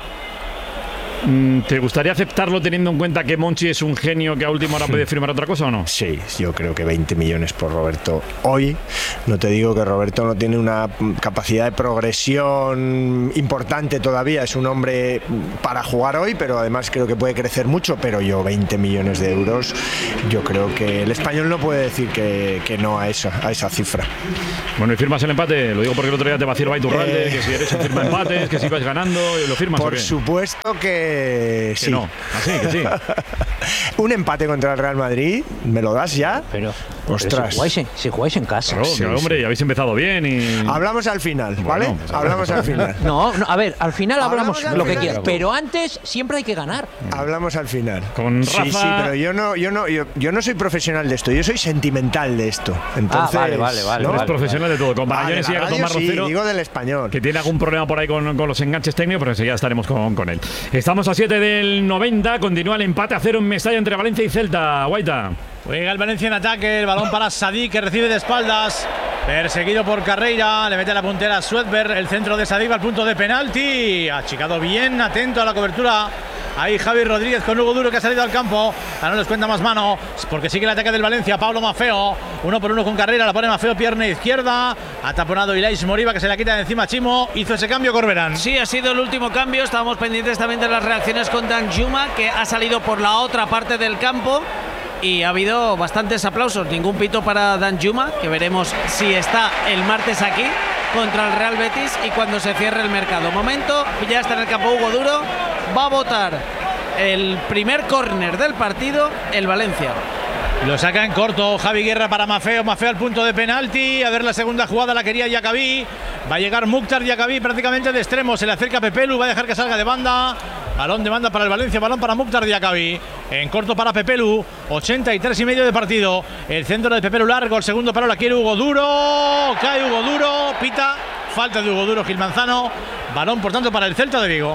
¿te gustaría aceptarlo teniendo en cuenta que Monchi es un genio que a última hora puede firmar otra cosa o no? Sí, yo creo que veinte millones por Roberto hoy. No te digo que Roberto no tiene una capacidad de progresión importante todavía. Es un hombre para jugar hoy, pero además creo que puede crecer mucho. Pero yo veinte millones de euros, yo creo que el Español no puede decir que, que no a esa, a esa cifra. Bueno, ¿y firmas el empate? Lo digo porque el otro día te vacía Iturralde, eh... que si eres firma empates, que si vas ganando, ¿lo firmas? Por ¿o qué? Supuesto que Que sí. no, así que sí. Un empate contra el Real Madrid, ¿me lo das ya? Pero, ostras. pero si, jugáis en, si jugáis en casa. Claro, sí, hombre, ya habéis empezado bien y... Hablamos al final, ¿vale? Bueno, pues hablamos al final. No, no, a ver, al final hablamos, Hablamos al lo que final. quieras, pero antes siempre hay que ganar. Hablamos al final. Con Rafa... Sí, sí, pero yo no, yo no, yo, yo no soy profesional de esto, yo soy sentimental de esto. Entonces, ah, vale, vale, vale. ¿no? vale Eres profesional de todo. Con Marañones ah, y con radio, Tomás Rocero. Sí, digo del Español. Que tiene algún problema por ahí con, con los enganches técnicos, pero enseguida estaremos con, con él. Estamos a siete del noventa, continúa el empate a cero en Mestalla entre Valencia y Celta. Guaita. Juega el Valencia en ataque, el balón para Sadik, que recibe de espaldas, perseguido por Carreira, le mete la puntera a Swedberg, el centro de Sadik al punto de penalti, achicado bien, atento a la cobertura. Ahí Javi Rodríguez con Hugo Duro, que ha salido al campo. Ahora no les cuenta más mano, porque sigue el ataque del Valencia. Pablo Maffeo, uno por uno con Carreira, la pone Maffeo, pierna izquierda. Ha taponado Ilais Moriba, que se la quita de encima Chimo. Hizo ese cambio Corberán. Sí, ha sido el último cambio. Estábamos pendientes también de las reacciones con Danjuma, que ha salido por la otra parte del campo. Y ha habido bastantes aplausos. Ningún pito para Danjuma, que veremos si está el martes aquí contra el Real Betis y cuando se cierre el mercado. Momento, ya está en el campo Hugo Duro. Va a votar el primer córner del partido el Valencia. Lo saca en corto Javi Guerra para Maffeo. Maffeo al punto de penalti. A ver, la segunda jugada la quería Diacabí. Va a llegar Mukhtar Diacabí prácticamente de extremo. Se le acerca Pepelu. Va a dejar que salga de banda. Balón de banda para el Valencia. Balón para Mukhtar Diacabí. En corto para Pepelu. ochenta y tres y medio de partido. El centro de Pepelu largo. El segundo palo la quiere Hugo Duro. Cae Hugo Duro. Pita. Falta de Hugo Duro Gil Manzano. Balón por tanto para el Celta de Vigo.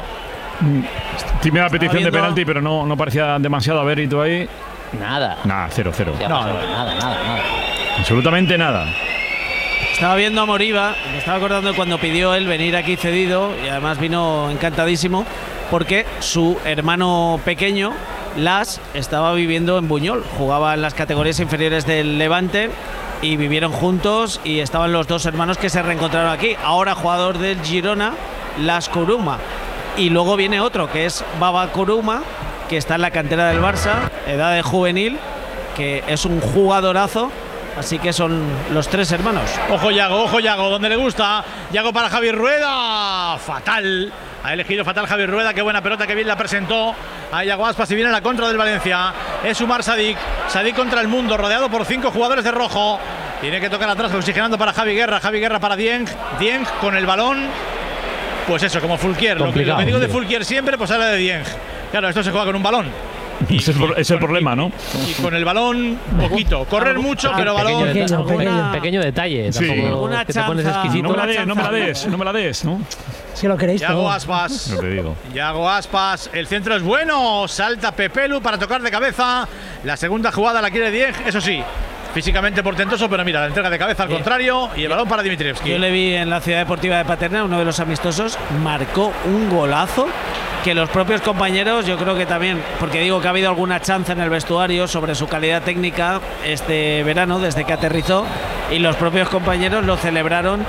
Tímida petición de penalti, pero no, no parecía demasiado. A ver, ¿y tú ahí? Nada. Nada, cero, cero. No, no, nada, nada, nada. Absolutamente nada. Estaba viendo a Moriba, me estaba acordando de cuando pidió él venir aquí cedido y además vino encantadísimo porque su hermano pequeño, Las, estaba viviendo en Buñol, jugaba en las categorías inferiores del Levante y vivieron juntos y estaban los dos hermanos que se reencontraron aquí. Ahora jugador del Girona, Las Kuruma. Y luego viene otro que es Baba Kuruma, que está en la cantera del Barça, edad de juvenil, que es un jugadorazo. Así que son los tres hermanos. Ojo Yago, ojo Yago, donde le gusta. Yago para Javier Rueda. Fatal. Ha elegido fatal Javier Rueda. Qué buena pelota, que bien la presentó a Yago Aspas. Y viene la contra del Valencia. Es Umar Sadik. Sadik contra el mundo, rodeado por cinco jugadores de rojo. Tiene que tocar atrás, oxigenando para Javi Guerra. Javi Guerra para Dieng. Dieng con el balón. Pues eso, como Fulquier. Lo que, lo que digo de Fulquier siempre, pues habla de Dieng. Claro, esto se juega con un balón. Y, ese es, el, es el problema, ¿no? Y con el balón, poquito. Correr mucho, pero balón. Pequeño, pequeño, pequeño detalle. Sí. Tampoco que te pones exquisito. No me la des, no me la des, no me la des, ¿no? Si lo queréis Yago todo. Aspas. No te digo. Yago Aspas. El centro es bueno. Salta Pepelu para tocar de cabeza. La segunda jugada la quiere Dieng. Eso sí, físicamente portentoso, pero mira, la entrega de cabeza al Bien. contrario. Y el balón para Dimitrievski. Yo le vi en la Ciudad Deportiva de Paterna, uno de los amistosos, marcó un golazo que los propios compañeros, yo creo que también, porque digo que ha habido alguna chance en el vestuario sobre su calidad técnica este verano, desde que aterrizó, y los propios compañeros lo celebraron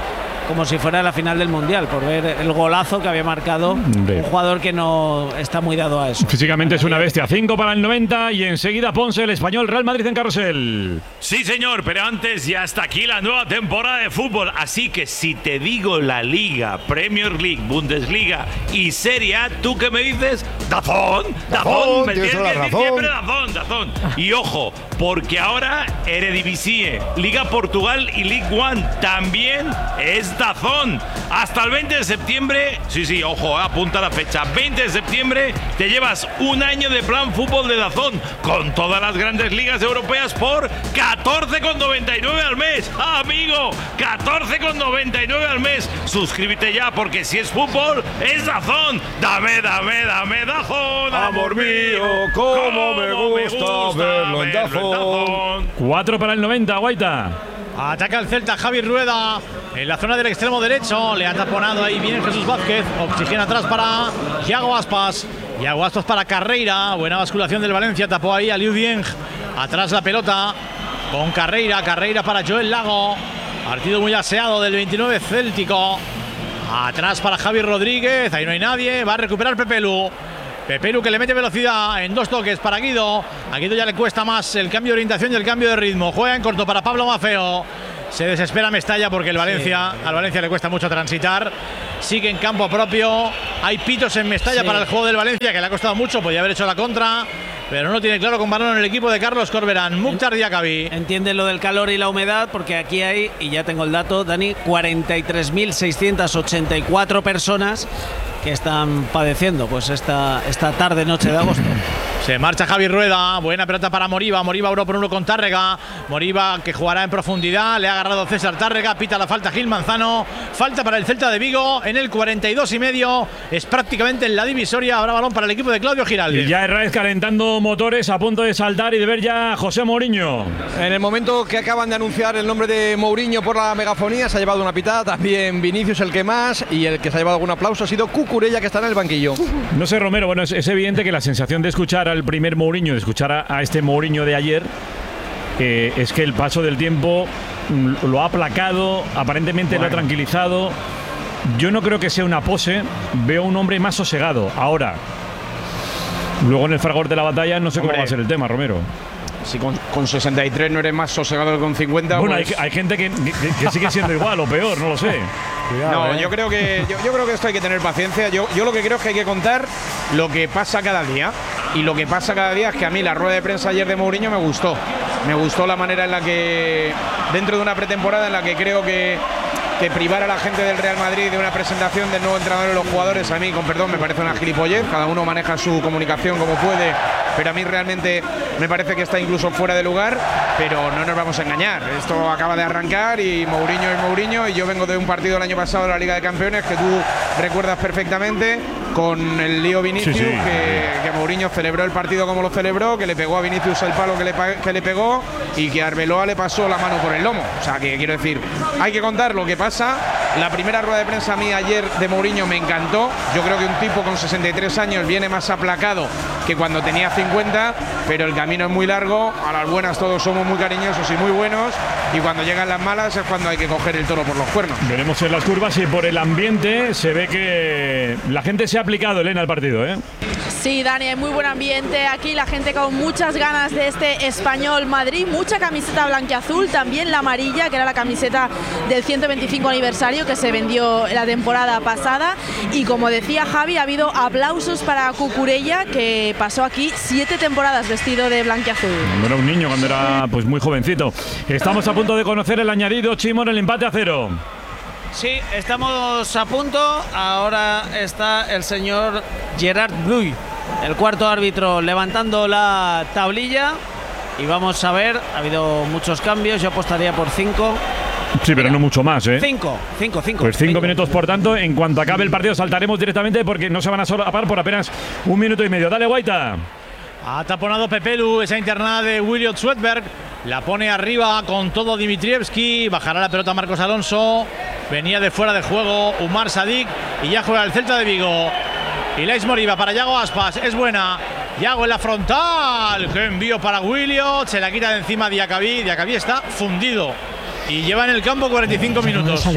como si fuera la final del Mundial, por ver el golazo que había marcado de. un jugador que no está muy dado a eso. Físicamente es una bestia. cinco para el noventa y enseguida Ponce, el Español, Real Madrid en carrusel. Sí, señor, pero antes ya está aquí la nueva temporada de fútbol. Así que si te digo la Liga, Premier League, Bundesliga y Serie A, ¿tú qué me dices? ¡Dazón! ¡Dazón! Me tienes que decir siempre Dazón, Dazón. Y ojo, porque ahora Eredivisie, Liga Portugal y League One también es Dazón. Hasta el veinte de septiembre, sí, sí, ojo, apunta la fecha. veinte de septiembre te llevas un año de plan fútbol de Dazón con todas las grandes ligas europeas por catorce con noventa y nueve al mes. ¡Ah, amigo! catorce con noventa y nueve al mes. Suscríbete ya porque si es fútbol, es Dazón. Dame, dame, dame Dazón, amor mío. Cómo me gusta verlo en Dazón. cuatro para el noventa, Guaita. Ataca el Celta, Javi Rueda en la zona del extremo derecho. Le ha taponado ahí bien Jesús Vázquez. Oxigena atrás para Thiago Aspas. Thiago Aspas para Carreira. Buena basculación del Valencia. Tapó ahí a Liu Dieng. Atrás la pelota con Carreira. Carreira para Joel Lago. Partido muy aseado del veintinueve céltico. Atrás para Javi Rodríguez. Ahí no hay nadie. Va a recuperar Pepelu. Pepelu que le mete velocidad en dos toques para Guido. A Guido ya le cuesta más el cambio de orientación y el cambio de ritmo. Juega en corto para Pablo Maffeo. Se desespera Mestalla porque el Valencia, sí. al Valencia le cuesta mucho transitar. Sigue en campo propio. Hay pitos en Mestalla sí. para el juego del Valencia, que le ha costado mucho. Podía haber hecho la contra, pero no tiene claro con balón en el equipo de Carlos Corberán. Mukhtar Diakabi. Entiende lo del calor y la humedad, porque aquí hay, y ya tengo el dato, Dani, cuarenta y tres mil seiscientas ochenta y cuatro personas que están padeciendo pues esta, esta tarde, noche de agosto. Se marcha Javi Rueda, buena pelota para Moriba, Moriba uno por uno con Tárrega, Moriba que jugará en profundidad, le ha agarrado César Tárrega, pita la falta Gil Manzano, falta para el Celta de Vigo en el cuarenta y dos y medio, es prácticamente en la divisoria, habrá balón para el equipo de Claudio Giraldes. Y ya Herraiz calentando motores, a punto de saltar y de ver ya a José Mourinho. En el momento que acaban de anunciar el nombre de Mourinho por la megafonía, se ha llevado una pitada, también Vinicius el que más, y el que se ha llevado algún aplauso ha sido Cucurella, que está en el banquillo. No sé, Romero, bueno, es, es evidente que la sensación de escuchar al primer Mourinho, de escuchar a, a este Mourinho de ayer, eh, es que el paso del tiempo lo ha aplacado, aparentemente bueno. lo ha tranquilizado. Yo no creo que sea una pose, veo un hombre más sosegado. Ahora, luego en el fragor de la batalla no sé hombre. cómo va a ser el tema, Romero. Si con, con sesenta y tres no eres más sosegado que con cincuenta. Bueno, pues... hay, hay gente que, que, que sigue siendo igual o peor, no lo sé. Cuidado, no, eh. yo creo que yo, yo creo que esto hay que tener paciencia. Yo, yo lo que creo es que hay que contar lo que pasa cada día. Y lo que pasa cada día es que a mí la rueda de prensa ayer de Mourinho me gustó. Me gustó la manera en la que, dentro de una pretemporada en la que creo que, que privar a la gente del Real Madrid de una presentación del nuevo entrenador de los jugadores, a mí, con perdón, me parece una gilipollez. Cada uno maneja su comunicación como puede, pero a mí realmente me parece que está incluso fuera de lugar. Pero no nos vamos a engañar, esto acaba de arrancar y Mourinho es Mourinho, y yo vengo de un partido el año pasado de la Liga de Campeones que tú recuerdas perfectamente, con el lío Vinicius, sí, sí. Que, que Mourinho celebró el partido como lo celebró, que le pegó a Vinicius el palo que le, que le pegó y que Arbeloa le pasó la mano por el lomo. O sea, que quiero decir, hay que contar lo que pasa. La primera rueda de prensa a mí ayer de Mourinho me encantó. Yo creo que un tipo con sesenta y tres años viene más aplacado que cuando tenía cincuenta, pero el camino es muy largo. A las buenas todos somos muy cariñosos y muy buenos, y cuando llegan las malas es cuando hay que coger el toro por los cuernos. Veremos en las curvas y por el ambiente se ve que la gente se ha aplicado, Elena, al partido, ¿eh? Sí, Dani, hay muy buen ambiente aquí, la gente con muchas ganas de este Español Madrid, mucha camiseta blanquiazul, también la amarilla, que era la camiseta del ciento veinticinco aniversario que se vendió la temporada pasada, y como decía Javi, ha habido aplausos para Cucurella, que pasó aquí siete temporadas vestido de blanquiazul. No era un niño cuando era pues muy jovencito. Estamos a punto de conocer el añadido, Chimón, el empate a cero. Sí, estamos a punto. Ahora está el señor Gerard Bluy, el cuarto árbitro, levantando la tablilla. Y vamos a ver, ha habido muchos cambios. Yo apostaría por cinco. Sí, pero no mucho más, ¿eh? Cinco, cinco, cinco. Pues cinco, cinco minutos, por tanto. En cuanto acabe el partido saltaremos directamente porque no se van a solapar por apenas un minuto y medio. Dale, Guaita. Ha taponado Pepelu, esa internada de Williot Swedberg. La pone arriba con todo Dimitrievski. Bajará la pelota Marcos Alonso. Venía de fuera de juego Umar Sadik. Y ya juega el Celta de Vigo. Ilaix Moriba para Yago Aspas. Es buena. Yago en la frontal. Qué envío para Williot. Se la quita de encima Diakabi. Diakabi está fundido. Y lleva en el campo cuarenta y cinco minutos. ¿Salir?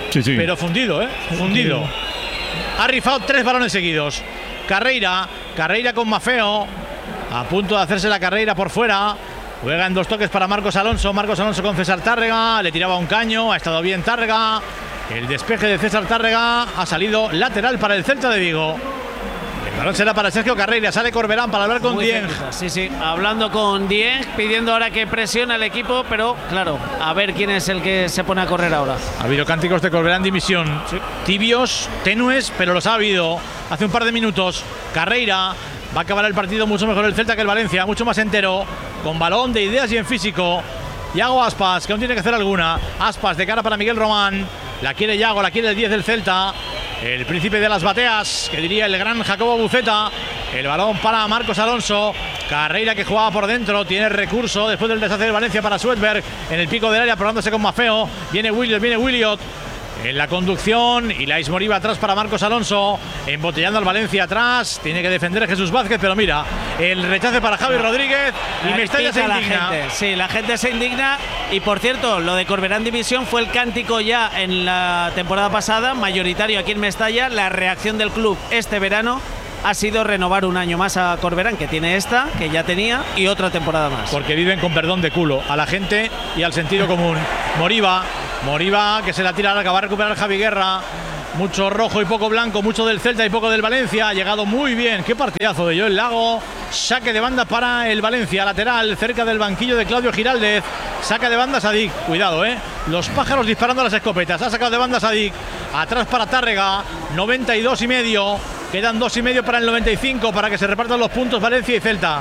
Sí, sí. Pero fundido, ¿eh? Fundido. Ha rifado tres balones seguidos. Carreira, Carreira con Maffeo. A punto de hacerse la carrera por fuera. Juega en dos toques para Marcos Alonso. Marcos Alonso con César Tárrega. Le tiraba un caño. Ha estado bien Tárrega. El despeje de César Tárrega ha salido lateral para el Celta de Vigo. El balón será para Sergio Carreira. Sale Corberán para hablar con Muy Dieng. cerca, Sí, sí, hablando con Dieng, pidiendo ahora que presione al equipo, pero claro, a ver quién es el que se pone a correr ahora. Ha habido cánticos de Corberán dimisión. Sí. Tibios, tenues, pero los ha habido. Hace un par de minutos. Carreira. Va a acabar el partido mucho mejor el Celta que el Valencia. Mucho más entero. Con balón, de ideas y en físico. Yago Aspas, que aún tiene que hacer alguna. Aspas de cara para Miguel Román. La quiere Yago, la quiere el diez del Celta. El príncipe de las bateas, que diría el gran Jacobo Buceta. El balón para Marcos Alonso. Carreira que jugaba por dentro. Tiene recurso después del deshacer del Valencia para Swedberg. En el pico del área, probándose con Maffeo. Viene Williot, viene Williot. En la conducción, Ilais Moriba atrás para Marcos Alonso, embotellando al Valencia atrás, tiene que defender a Jesús Vázquez, pero mira, el rechace para Javi Rodríguez y Mestalla se indigna. La gente, sí, la gente se indigna y por cierto, lo de Corberán División fue el cántico ya en la temporada pasada, mayoritario aquí en Mestalla. La reacción del club este verano ha sido renovar un año más a Corberán, que tiene esta, que ya tenía, y otra temporada más. Porque viven con perdón de culo a la gente y al sentido común. Moriba, Moriba que se la tira larga, va a recuperar Javi Guerra. Mucho rojo y poco blanco, mucho del Celta y poco del Valencia. Ha llegado muy bien, qué partidazo de Joel Lago. Saque de banda para el Valencia, lateral, cerca del banquillo de Claudio Giraldez. Saca de banda Sadik, cuidado, eh. Los pájaros disparando a las escopetas. Ha sacado de banda Sadik. Atrás para Tárrega, noventa y dos y medio. Quedan dos y medio para el noventa y cinco para que se repartan los puntos Valencia y Celta.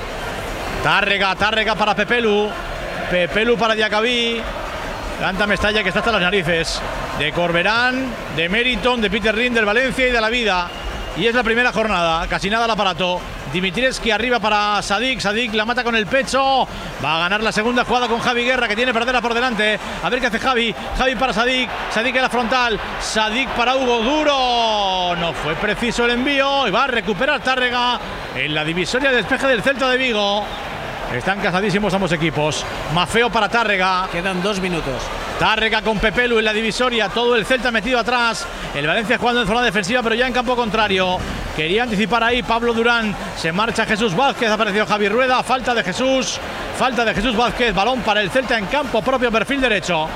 Tárrega, Tárrega para Pepelu. Pepelu para Diacabí. Canta Mestalla que está hasta las narices de Corberán, de Meriton, de Peter Rin, del Valencia y de la vida. Y es la primera jornada, casi nada al aparato. Dimitrievski arriba para Sadik, Sadik la mata con el pecho. Va a ganar la segunda jugada con Javi Guerra, que tiene perdera por delante. A ver qué hace Javi, Javi para Sadik, Sadik en la frontal, Sadik para Hugo Duro. No fue preciso el envío y va a recuperar Tárrega en la divisoria de despeje del Celta de Vigo. Están casadísimos ambos equipos. Maffeo para Tárrega. Quedan dos minutos. Tárrega con Pepelu en la divisoria. Todo el Celta metido atrás. El Valencia jugando en zona defensiva, pero ya en campo contrario. Quería anticipar ahí Pablo Durán. Se marcha Jesús Vázquez. Ha aparecido Javi Rueda. Falta de Jesús. Falta de Jesús Vázquez. Balón para el Celta en campo propio, perfil derecho.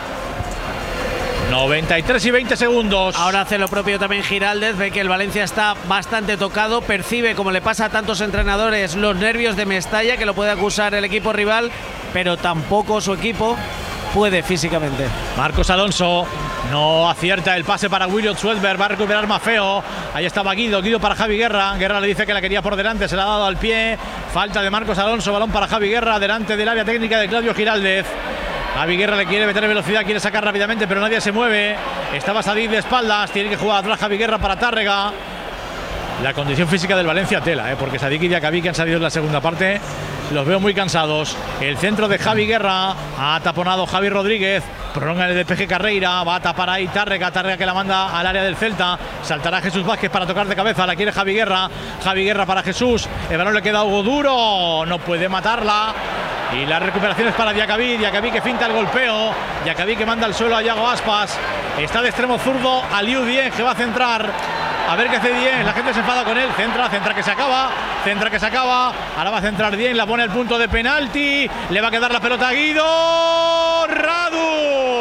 noventa y tres y veinte segundos. Ahora hace lo propio también Giraldez. Ve que el Valencia está bastante tocado. Percibe, como le pasa a tantos entrenadores, los nervios de Mestalla, que lo puede acusar el equipo rival, pero tampoco su equipo puede físicamente. Marcos Alonso no acierta el pase para Williot Swedberg. Va a recuperar Maffeo. Ahí estaba Guido. Guido para Javi Guerra. Guerra le dice que la quería por delante. Se la ha dado al pie. Falta de Marcos Alonso. Balón para Javi Guerra. Delante del área técnica de Claudio Giraldez. Javi Guerra le quiere meter velocidad, quiere sacar rápidamente, pero nadie se mueve. Estaba Sadik de espaldas, tiene que jugar atrás Javi Guerra para Tárrega. La condición física del Valencia tela, ¿eh? Porque Sadik y Diacabí, que han salido en la segunda parte, los veo muy cansados. El centro de Javi Guerra, ha taponado Javi Rodríguez, prolonga el despeje Carreira, va a tapar ahí Tárrega, Tárrega que la manda al área del Celta, saltará Jesús Vázquez para tocar de cabeza, la quiere Javi Guerra, Javi Guerra para Jesús, el balón le queda a Hugo Duro, no puede matarla. Y la recuperación es para Diacabí, Diacabí que finta el golpeo, Diacabí que manda al suelo a Yago Aspas, está de extremo zurdo Aliou Dieng, que va a centrar, a ver qué hace Dieng, la gente se enfada con él, centra, centra que se acaba, centra que se acaba, ahora va a centrar Dieng, la pone al punto de penalti, le va a quedar la pelota a Guido, Radu.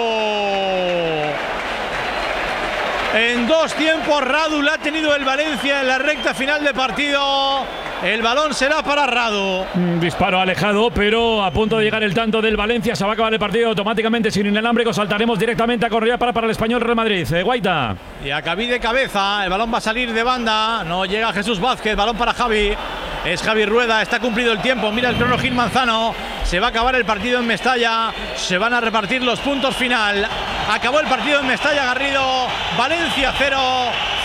En dos tiempos Radu la ha tenido el Valencia en la recta final de partido. El balón será para Radu. Un disparo alejado, pero a punto de llegar el tanto del Valencia. Se va a acabar el partido automáticamente sin inalámbrico. Saltaremos directamente a correr para, para el español Real Madrid. Eh, Guaita. Y acabí de cabeza. El balón va a salir de banda. No llega Jesús Vázquez. Balón para Javi. Es Javi Rueda. Está cumplido el tiempo. Mira el crono Gil Manzano. Se va a acabar el partido en Mestalla. Se van a repartir los puntos final. Acabó el partido en Mestalla, Garrido. Valencia cero.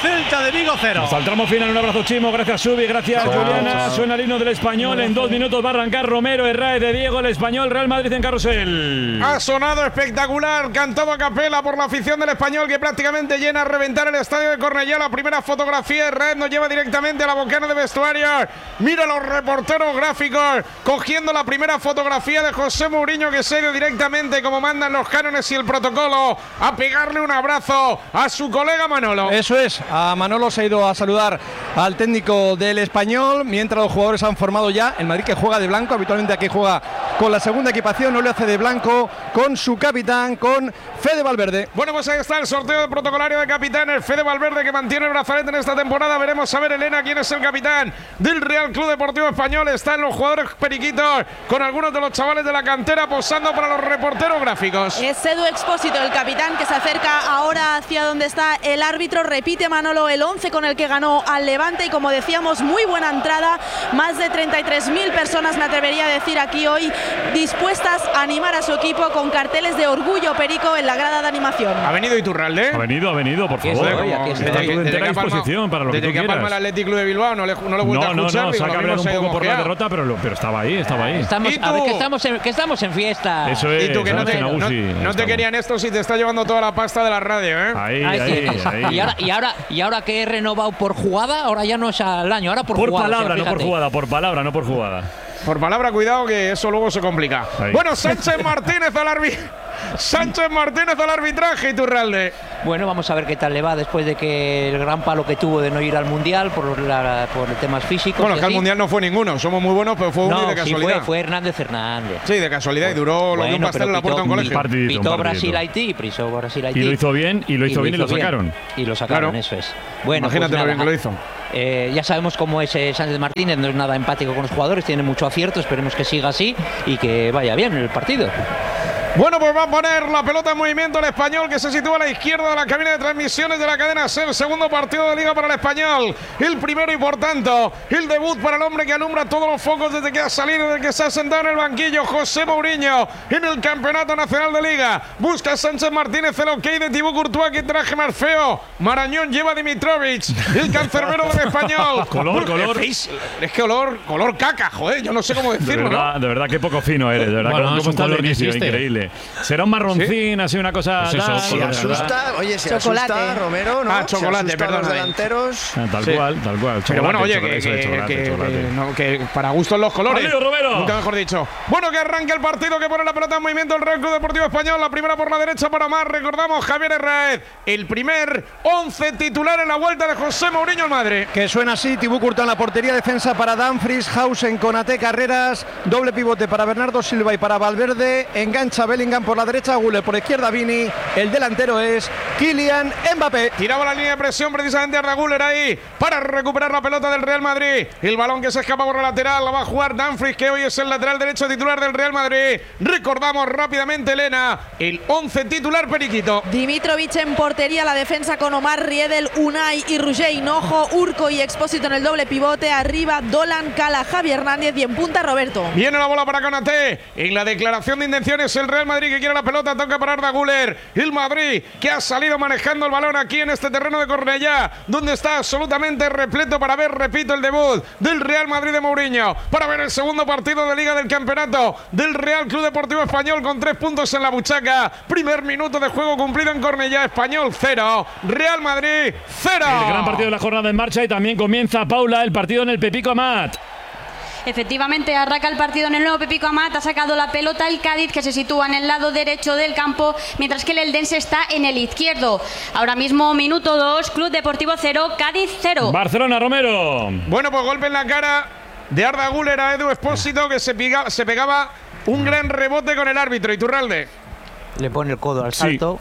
Celta de Vigo cero. Hasta el tramo final, un abrazo Chimo, gracias Subi, gracias Chao, Juliana. chao. Suena el himno del Español, en dos minutos va a arrancar Romero, Herráez de Diego, el Español, Real Madrid en carrusel. Ha sonado espectacular, cantado a capela por la afición del Español que prácticamente llena a reventar el estadio de Cornellá. La primera fotografía de Red nos lleva directamente a la bocana de vestuario. Mira los reporteros gráficos cogiendo la primera fotografía de José Mourinho, que se ha ido directamente, como mandan los cánones y el protocolo, a pegarle un abrazo a su colega Manolo. Eso es, a Manolo se ha ido a saludar al técnico del Español, mientras los jugadores han formado ya. El Madrid, que juega de blanco, habitualmente aquí juega con la segunda equipación, no le hace de blanco, con su capitán, con Fede Valverde. Bueno, pues ahí está el sorteo de protocolario de capitanes. Fede Valverde, que mantiene el brazalete en esta temporada. Veremos a ver, Elena, quién es el capitán del Real Club Deportivo Español. Están los jugadores periquitos con algunos de los chavales de la cantera posando para los reporteros gráficos. Es Edu Expósito, el capitán, que se acerca ahora hacia donde está el árbitro. Repite Manolo el once con el que ganó al Levante y, como decíamos, muy buena entrada. Más de treinta y tres mil personas, me atrevería a decir, aquí hoy, dispuestas a animar a su equipo con carteles de orgullo perico en la grada de animación. Ha venido Iturralde. Ha venido, ha venido, por favor. Está a tu entera disposición para lo que tú Desde que quieras. Palma el Atlético Club de Bilbao no le, no le he vuelto No, a no, escuchar. no, se ha digo, lo cabreado un mismo se ha poco ido por la mosqueado. derrota, pero, lo- pero estaba ahí, estaba ahí. Estamos, ¿Y a ver, tú? que estamos, en, que estamos en fiesta. Eso es, Y tú, que no te, Nacho no, Nagusi, no te estamos. querían esto si te está llevando toda la pasta de la radio, ¿eh? Ahí, Ay, ahí, sí. ahí. Y ahora, y, ahora, y ahora que he renovado por jugada, ahora ya no es al año, ahora por, Por jugada. palabra, o sea, no por fíjate. jugada, por palabra, no por jugada. Por palabra, cuidado, que eso luego se complica. Ahí. Bueno, Sánchez Martínez al arbitraje. Sánchez Martínez al arbitraje, Iturralde. Bueno, vamos a ver qué tal le va después de que el gran palo que tuvo de no ir al Mundial por, la, por temas físicos. Bueno, y que al así. Mundial no fue ninguno. Somos muy buenos, pero fue uno No, y de sí casualidad. fue, fue Hernández Hernández. Sí, de casualidad. Y duró lo que un Bueno, pastel pero en la puerta de un pitó- colegio. Partidito, un Pitó partidito. Brasil-Haití, pisó Brasil-Haití. Y lo hizo bien, y lo hizo bien y lo sacaron. Y lo sacaron, Claro. eso es. Bueno, Imagínate pues lo bien nada, que lo hizo. eh, ya sabemos cómo es eh, Sánchez Martínez, no es nada empático con los jugadores, tiene mucho acierto, esperemos que siga así y que vaya bien el partido. Bueno, pues va a poner la pelota en movimiento el Español, que se sitúa a la izquierda de la cabina de transmisiones de la cadena SER. Segundo partido de Liga para el Español. El primero y, por tanto, el debut para el hombre que alumbra todos los focos desde que ha salido, desde que se ha sentado en el banquillo, José Mourinho, en el Campeonato Nacional de Liga. Busca a Sánchez Martínez el ok de Thibaut Courtois, que traje más feo. Marañón lleva a Dimitrovic, el cancerbero del Español. Color, color. Es, es que olor, color caca, joder, yo no sé cómo De decirlo, ¿no? verdad, de verdad, qué poco fino eres, de verdad, Bueno, cómo es un está el color que inicio, existe. increíble. Será un marroncín, así una cosa. Pues eso, tal, sí, de Asusta, verdad. oye, se Chocolate. asusta Romero, ¿no? Ah, chocolate, se asusta a perdón, los David. delanteros. Ah, Tal Sí. cual, tal cual. Pero bueno, oye, Chocolate, que, chocolate, que- chocolate, que- chocolate. que no, que para gustos los colores. ¡Valido, Romero! Nunca mejor dicho. Bueno, que arranque el partido, que pone la pelota en movimiento el Real Club Deportivo Español. La primera por la derecha para Omar. Recordamos, Javier Herráez, el primer once titular en la vuelta de José Mourinho al Madrid. Que suena así, Thibaut Courtois en la portería, defensa para Dumfries, Hausen, Konaté, Carreras, doble pivote para Bernardo Silva y para Valverde, engancha Bellingham por la derecha, Güler por izquierda, Vini, el delantero es Kylian Mbappé. Tiraba la línea de presión precisamente Arda Güler ahí para recuperar la pelota del Real Madrid. El balón que se escapa por la lateral la va a jugar Dumfries, que hoy es el lateral derecho titular del Real Madrid. Recordamos rápidamente, Elena, el once titular periquito. Dimitrovic en portería, la defensa con Omar, Riedel, Unai y Roger Hinojo, Urco y Expósito en el doble pivote, arriba Dolan, Cala, Javi Hernández y en punta Roberto. Viene la bola para Konaté. En la declaración de intenciones, el Real Madrid que quiere la pelota, toca para Arda Güler. El Madrid que ha salido manejando el balón aquí en este terreno de Cornellá, donde está absolutamente repleto para ver, repito, el debut del Real Madrid de Mourinho, para ver el segundo partido de Liga del Campeonato del Real Club Deportivo Español con tres puntos en la buchaca. Primer minuto de juego cumplido en Cornellá. Español cero, Real Madrid cero. El gran partido de la jornada en marcha y también comienza, Paula, el partido en el Pepico Amat. Efectivamente, arranca el partido en el nuevo Pepico Amat. Ha sacado la pelota el Cádiz, que se sitúa en el lado derecho del campo, mientras que el Eldense está en el izquierdo. Ahora mismo, minuto dos, Club Deportivo cero, Cádiz cero. Barcelona, Romero. Bueno, pues golpe en la cara de Arda Güler a Edu Expósito, que se, piga, se pegaba un gran rebote con el árbitro. Iturralde. Le pone el codo al salto.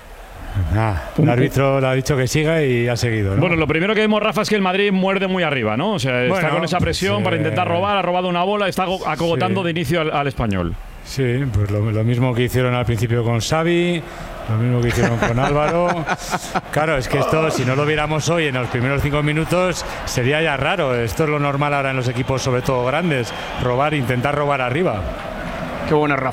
Ah, el árbitro le ha dicho que siga y ha seguido, ¿no? Bueno, lo primero que vemos, Rafa, es que el Madrid muerde muy arriba, ¿no? O sea, está Bueno, con esa presión pues, para eh, intentar robar, ha robado una bola, está ago- acogotando sí. de inicio al, al Español. Sí, pues lo, lo mismo que hicieron al principio con Xavi, lo mismo que hicieron con Álvaro. Claro, es que esto, si no lo viéramos hoy en los primeros cinco minutos, sería ya raro. Esto es lo normal ahora en los equipos, sobre todo grandes, robar, intentar robar arriba. Qué bueno, Rafa.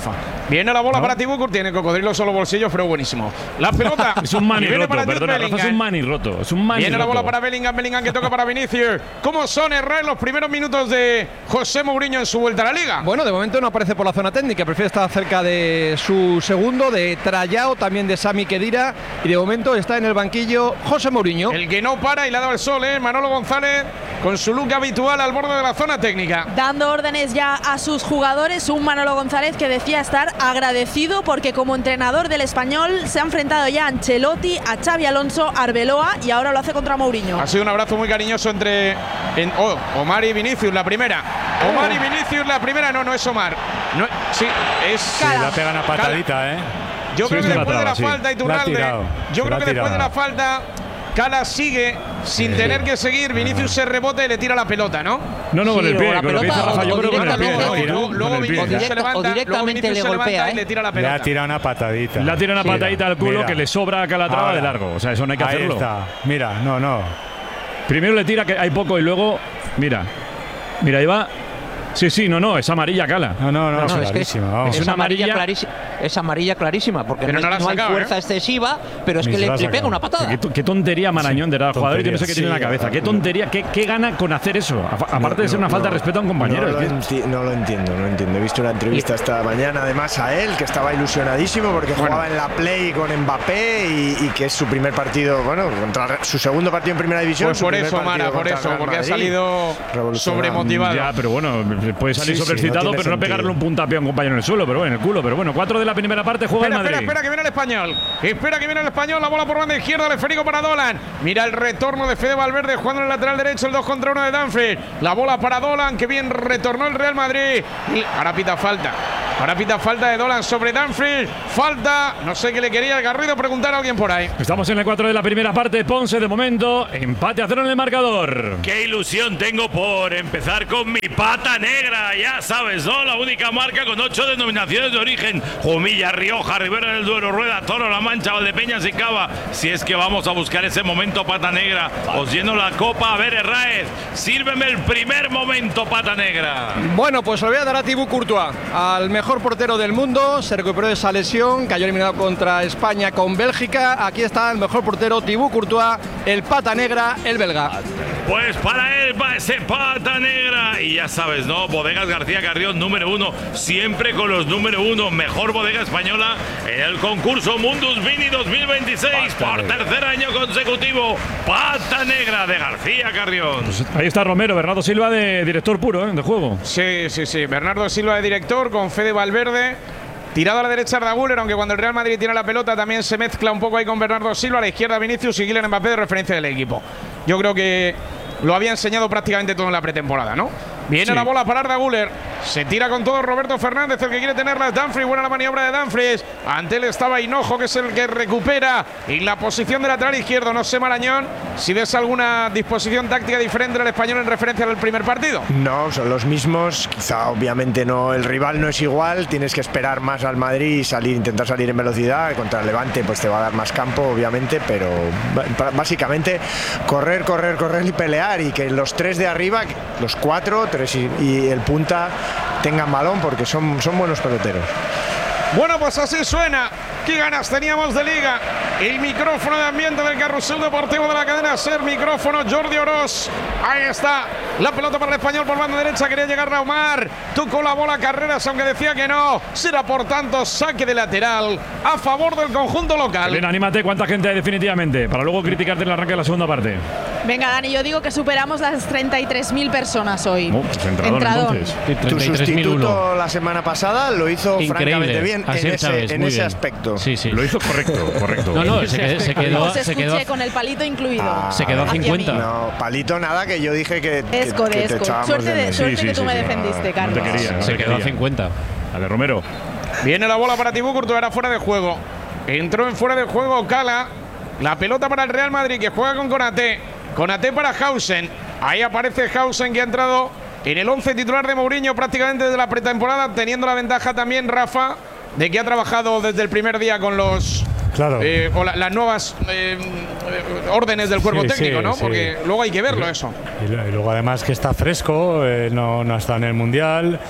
Viene la bola ¿No? para Tibukur, tiene cocodrilo solo bolsillos, pero buenísimo. La pelota. Es un mani viene roto, para Jude perdona, Rafa, es Bellingham. un mani roto. Es un mani Viene la bola roto. para Bellingham, Bellingham que toca para Vinicius. ¿Cómo son errar los primeros minutos de José Mourinho en su vuelta a la Liga? Bueno, de momento no aparece por la zona técnica, prefiere estar cerca de su segundo, de Trayao, también de Sami Khedira, y de momento está en el banquillo José Mourinho. El que no para y le ha dado el sol, ¿eh? Manolo González con su look habitual al borde de la zona técnica. Dando órdenes ya a sus jugadores, un Manolo González que decía estar agradecido porque como entrenador del Español se ha enfrentado ya a Ancelotti, a Xavi Alonso, a Arbeloa y ahora lo hace contra Mourinho. Ha sido un abrazo muy cariñoso entre en, oh, Omar y Vinicius, la primera. Omar y Vinicius, la primera. No, no es Omar. No, sí, es. Sí, la pega una patadita, ¿eh? Yo Sí, creo es que una después de la traba, sí. falta, La ha Iturralde. tirado, Yo se creo la que ha después de la tirado. falta, Cala sigue sin tener que seguir. Vinicius se rebota y le tira la pelota, ¿no? No, no, con el Sí, pie, o la con lo que dice pelota, Rafa, yo o creo que con el pie. directamente- ¿no? Luego, Con luego el pie. Vinicius se O levanta, luego directamente Vinicius le se levanta golpea, y le ¿eh? tira la Le pelota. ha tirado una patadita. Le ha tirado una Sí. patadita al culo Mira. que le sobra a Calatrava Ahora. de largo. O sea, eso no hay que Ahí hacerlo. está. Mira, no, no. Primero le tira que hay poco y luego, mira, mira, ahí va. Sí, sí, no, no, es amarilla, Cala. No, no, no, No, es que es, clarísima, vamos. es una amarilla, amarilla- clarísima, es amarilla clarísima, porque Pero no, no la ha no hay sacado, fuerza ¿eh? excesiva, pero es Ni que se le, la ha le pega sacado. una patada. Qué, to- qué tontería, Marañón, de verdad, jugador. Yo no sé qué tiene en la tontería, cabeza. Qué sí, tontería, qué, qué gana con hacer eso. A- Aparte de ser una No, falta de no, respeto a un compañero. No es lo, que- enti- no lo entiendo, no lo entiendo. He visto una entrevista esta mañana además a él, que estaba ilusionadísimo porque Bueno. jugaba en la Play con Mbappé y, y que es su primer partido, bueno, contra su segundo partido en Primera División. Pues su por primer eso, partido Mara, por contra el eso, Real porque ha Madrid. salido Revolucionado. sobremotivado. Ya, pero bueno, puede salir Sí, sí, sobreexcitado, no tiene pero no pegarle sentido. un puntapié a un compañero en el suelo, pero bueno, en el culo. Pero bueno, cuatro de la primera parte juega Espera, el Madrid. espera, espera, que viene el español. Espera que viene el español. La bola por banda izquierda, el esférico para Dolan. Mira el retorno de Fede Valverde jugando en el lateral derecho, el dos contra uno de Danfred. La bola para Dolan, que bien retornó el Real Madrid. Y ahora pita falta. Ahora pita falta de Dolan sobre Danfred. Falta, no sé qué le quería el Garrido, preguntar a alguien por ahí. Estamos en el cuatro de la primera parte. Ponce, de momento, empate a cero en el marcador. Qué ilusión tengo por empezar con mi pata negra, ya sabes, ¿no? La única marca con ocho denominaciones de origen: Jumilla, Rioja, Ribera del Duero, Rueda, Toro, La Mancha, Valdepeñas y Cava. Si es que vamos a buscar ese momento pata negra, os lleno la copa. A ver, Herráez, sírveme el primer momento pata negra. Bueno, pues lo voy a dar a Thibaut Courtois, al mejor portero del mundo. Se recuperó de esa lesión, cayó eliminado contra España con Bélgica. Aquí está el mejor portero, Thibaut Courtois, el pata negra, el belga. Pues para él va ese pata negra. Y ya sabes, ¿no? Bodegas García Carrión, número uno. Siempre con los número uno. Mejor bodega española en el concurso Mundus Vini dos mil veintiséis. Por tercer año consecutivo. Pata negra de García Carrión. Ahí está Romero, Bernardo Silva de director puro, ¿eh? De juego. Sí, sí, sí. Bernardo Silva de director con Fede Valverde. Tirado a la derecha Arda Güler, aunque cuando el Real Madrid tiene la pelota también se mezcla un poco ahí con Bernardo Silva. A la izquierda Vinicius y Kylian Mbappé de referencia del equipo. Yo creo que lo había enseñado prácticamente todo en la pretemporada, ¿no? Viene Sí. la bola para Arda Güler. Se tira con todo Roberto Fernández, el que quiere tenerla es Dumfries. Buena la maniobra de Dumfries. Ante él estaba Hinojo, que es el que recupera en la posición de lateral izquierdo. No sé, Marañón, si ves alguna disposición táctica diferente del español en referencia al primer partido. No, son los mismos. Quizá obviamente no, el rival no es igual. Tienes que esperar más al Madrid y salir, intentar salir en velocidad. Contra el Levante pues te va a dar más campo, obviamente, pero b- básicamente correr, correr, correr y pelear, y que los tres de arriba, los cuatro, tres y, y el punta tengan balón, porque son, son buenos peloteros. Bueno, pues así suena. Qué ganas teníamos de liga. El micrófono de ambiente del Carrusel Deportivo de la cadena SER. Micrófono Jordi Oroz. Ahí está. La pelota para el español por banda derecha. Quería llegar a Omar. Tocó la bola Carreras, aunque decía que no. Será por tanto saque de lateral a favor del conjunto local. Elena, anímate, ¿cuánta gente hay definitivamente? Para luego criticarte en el arranque de la segunda parte. Venga, Dani, yo digo que superamos las treinta y tres mil personas hoy. Oh, pues entrador, Entrador. entonces. Tu sustituto la semana pasada lo hizo francamente bien en Asier ese, Chávez, en muy ese bien. aspecto. Sí, sí. Lo hizo correcto, correcto. No, no, se, qued- se quedó, Os se escuché quedó, con el palito incluido. Ah, se quedó a hacia cincuenta. mí. No, palito nada, que yo dije que, que, Esco de que te esco. echábamos Suerte, de de, menos. suerte Sí, que sí, tú me sí. defendiste, No Carlos. te quería, no se te quedó a quería. cincuenta. A ver, Romero. Viene la bola para Thibaut Courtois, era fuera de juego. Entró en fuera de juego Cala. La pelota para el Real Madrid, que juega con Konaté. Konaté para Hausen. Ahí aparece Hausen, que ha entrado en el once titular de Mourinho prácticamente desde la pretemporada, teniendo la ventaja también, Rafa, de que ha trabajado desde el primer día con los Claro. eh, o la- las nuevas eh, eh, órdenes del cuerpo Sí, técnico, sí, ¿no? sí. Porque luego hay que verlo eso. Y lo- y luego además que está fresco, eh, no, no ha estado en el Mundial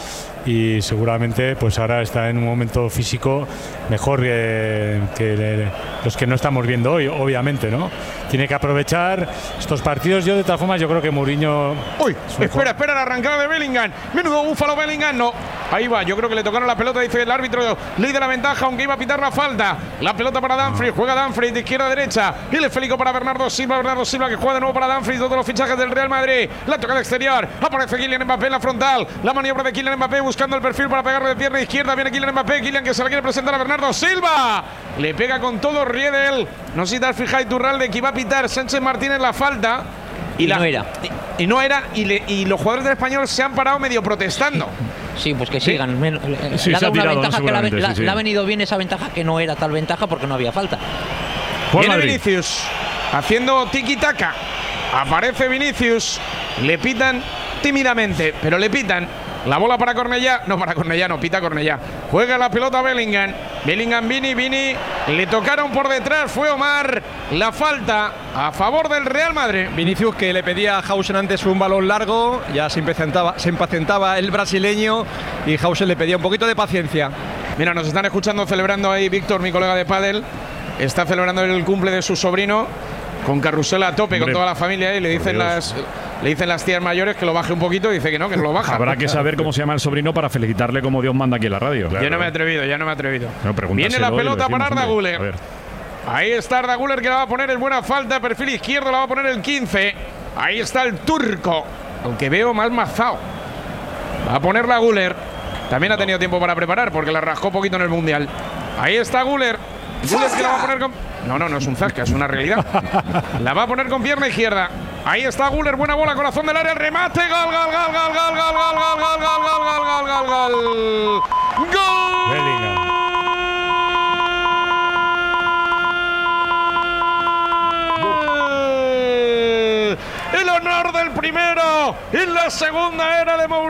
y seguramente pues ahora está en un momento físico mejor que, que los que no estamos viendo hoy, obviamente, ¿no? Tiene que aprovechar estos partidos. Yo de todas formas yo creo que Mourinho... Uy, espera, espera la arrancada de Bellingham. Menudo búfalo Bellingham, no. Ahí va, yo creo que le tocaron la pelota, dice el árbitro, ley de la ventaja, aunque iba a pitar la falta. La pelota para Dumfries, juega Dumfries de izquierda a derecha. Y el esférico para Bernardo Silva, Bernardo Silva que juega de nuevo para Dumfries, todos los fichajes del Real Madrid. La toca de exterior, aparece Kylian Mbappé en la frontal. La maniobra de Kylian Mbappé buscando el perfil para pegarle de pierna izquierda. Viene Kylian Mbappé, Kylian que se la quiere presentar a Bernardo Silva. Le pega con todo Riedel. No sé si te has fijado, Iturralde, que iba a pitar Sánchez Martínez la falta. Y, y la, no era. Y, y no era, y, le, y los jugadores del Español se han parado medio protestando. Sí, pues que sigan. Sí. Sí, le ha dado una ventaja que la, la, sí, sí. le ha venido bien esa ventaja, que no era tal ventaja porque no había falta. Viene Vinicius haciendo tiki-taka. Aparece Vinicius. Le pitan tímidamente, pero le pitan. La bola para Cornellá, no para Cornellá, no, pita Cornellá. Juega la pelota Bellingham. Bellingham, Vini, Vini. Le tocaron por detrás, fue Omar. La falta a favor del Real Madrid. Vinicius, que le pedía a Hausen antes un balón largo, ya se impacientaba, se impacientaba el brasileño y Hausen le pedía un poquito de paciencia. Mira, nos están escuchando, celebrando ahí Víctor, mi colega de pádel. Está celebrando el cumple de su sobrino con carrusel a tope. Hombre, con toda la familia y le dicen las... Le dicen las tías mayores que lo baje un poquito y dice que no, que no lo baja. Habrá que saber cómo se llama el sobrino para felicitarle como Dios manda aquí en la radio. Claro, yo no me he atrevido, ya no me he atrevido. No, viene la pelota para Arda Güler. Ahí está Arda Güler que la va a poner en buena falta. Perfil izquierdo la va a poner el quince. Ahí está el turco, aunque veo más mazao. Va a poner la Güler. También ha tenido tiempo para preparar porque la rascó poquito en el Mundial. Ahí está Güler. Güler que la va a poner con... No, no, no es un zasca, es una realidad. La va a poner con pierna izquierda. Ahí está Güler, buena bola, corazón del área, el remate, gol, gol, gol, gol, gol, gol, gol, gol, gol, gol, gol, gol, gol, gol, gol. El honor del primero, en la segunda era de Mourinho.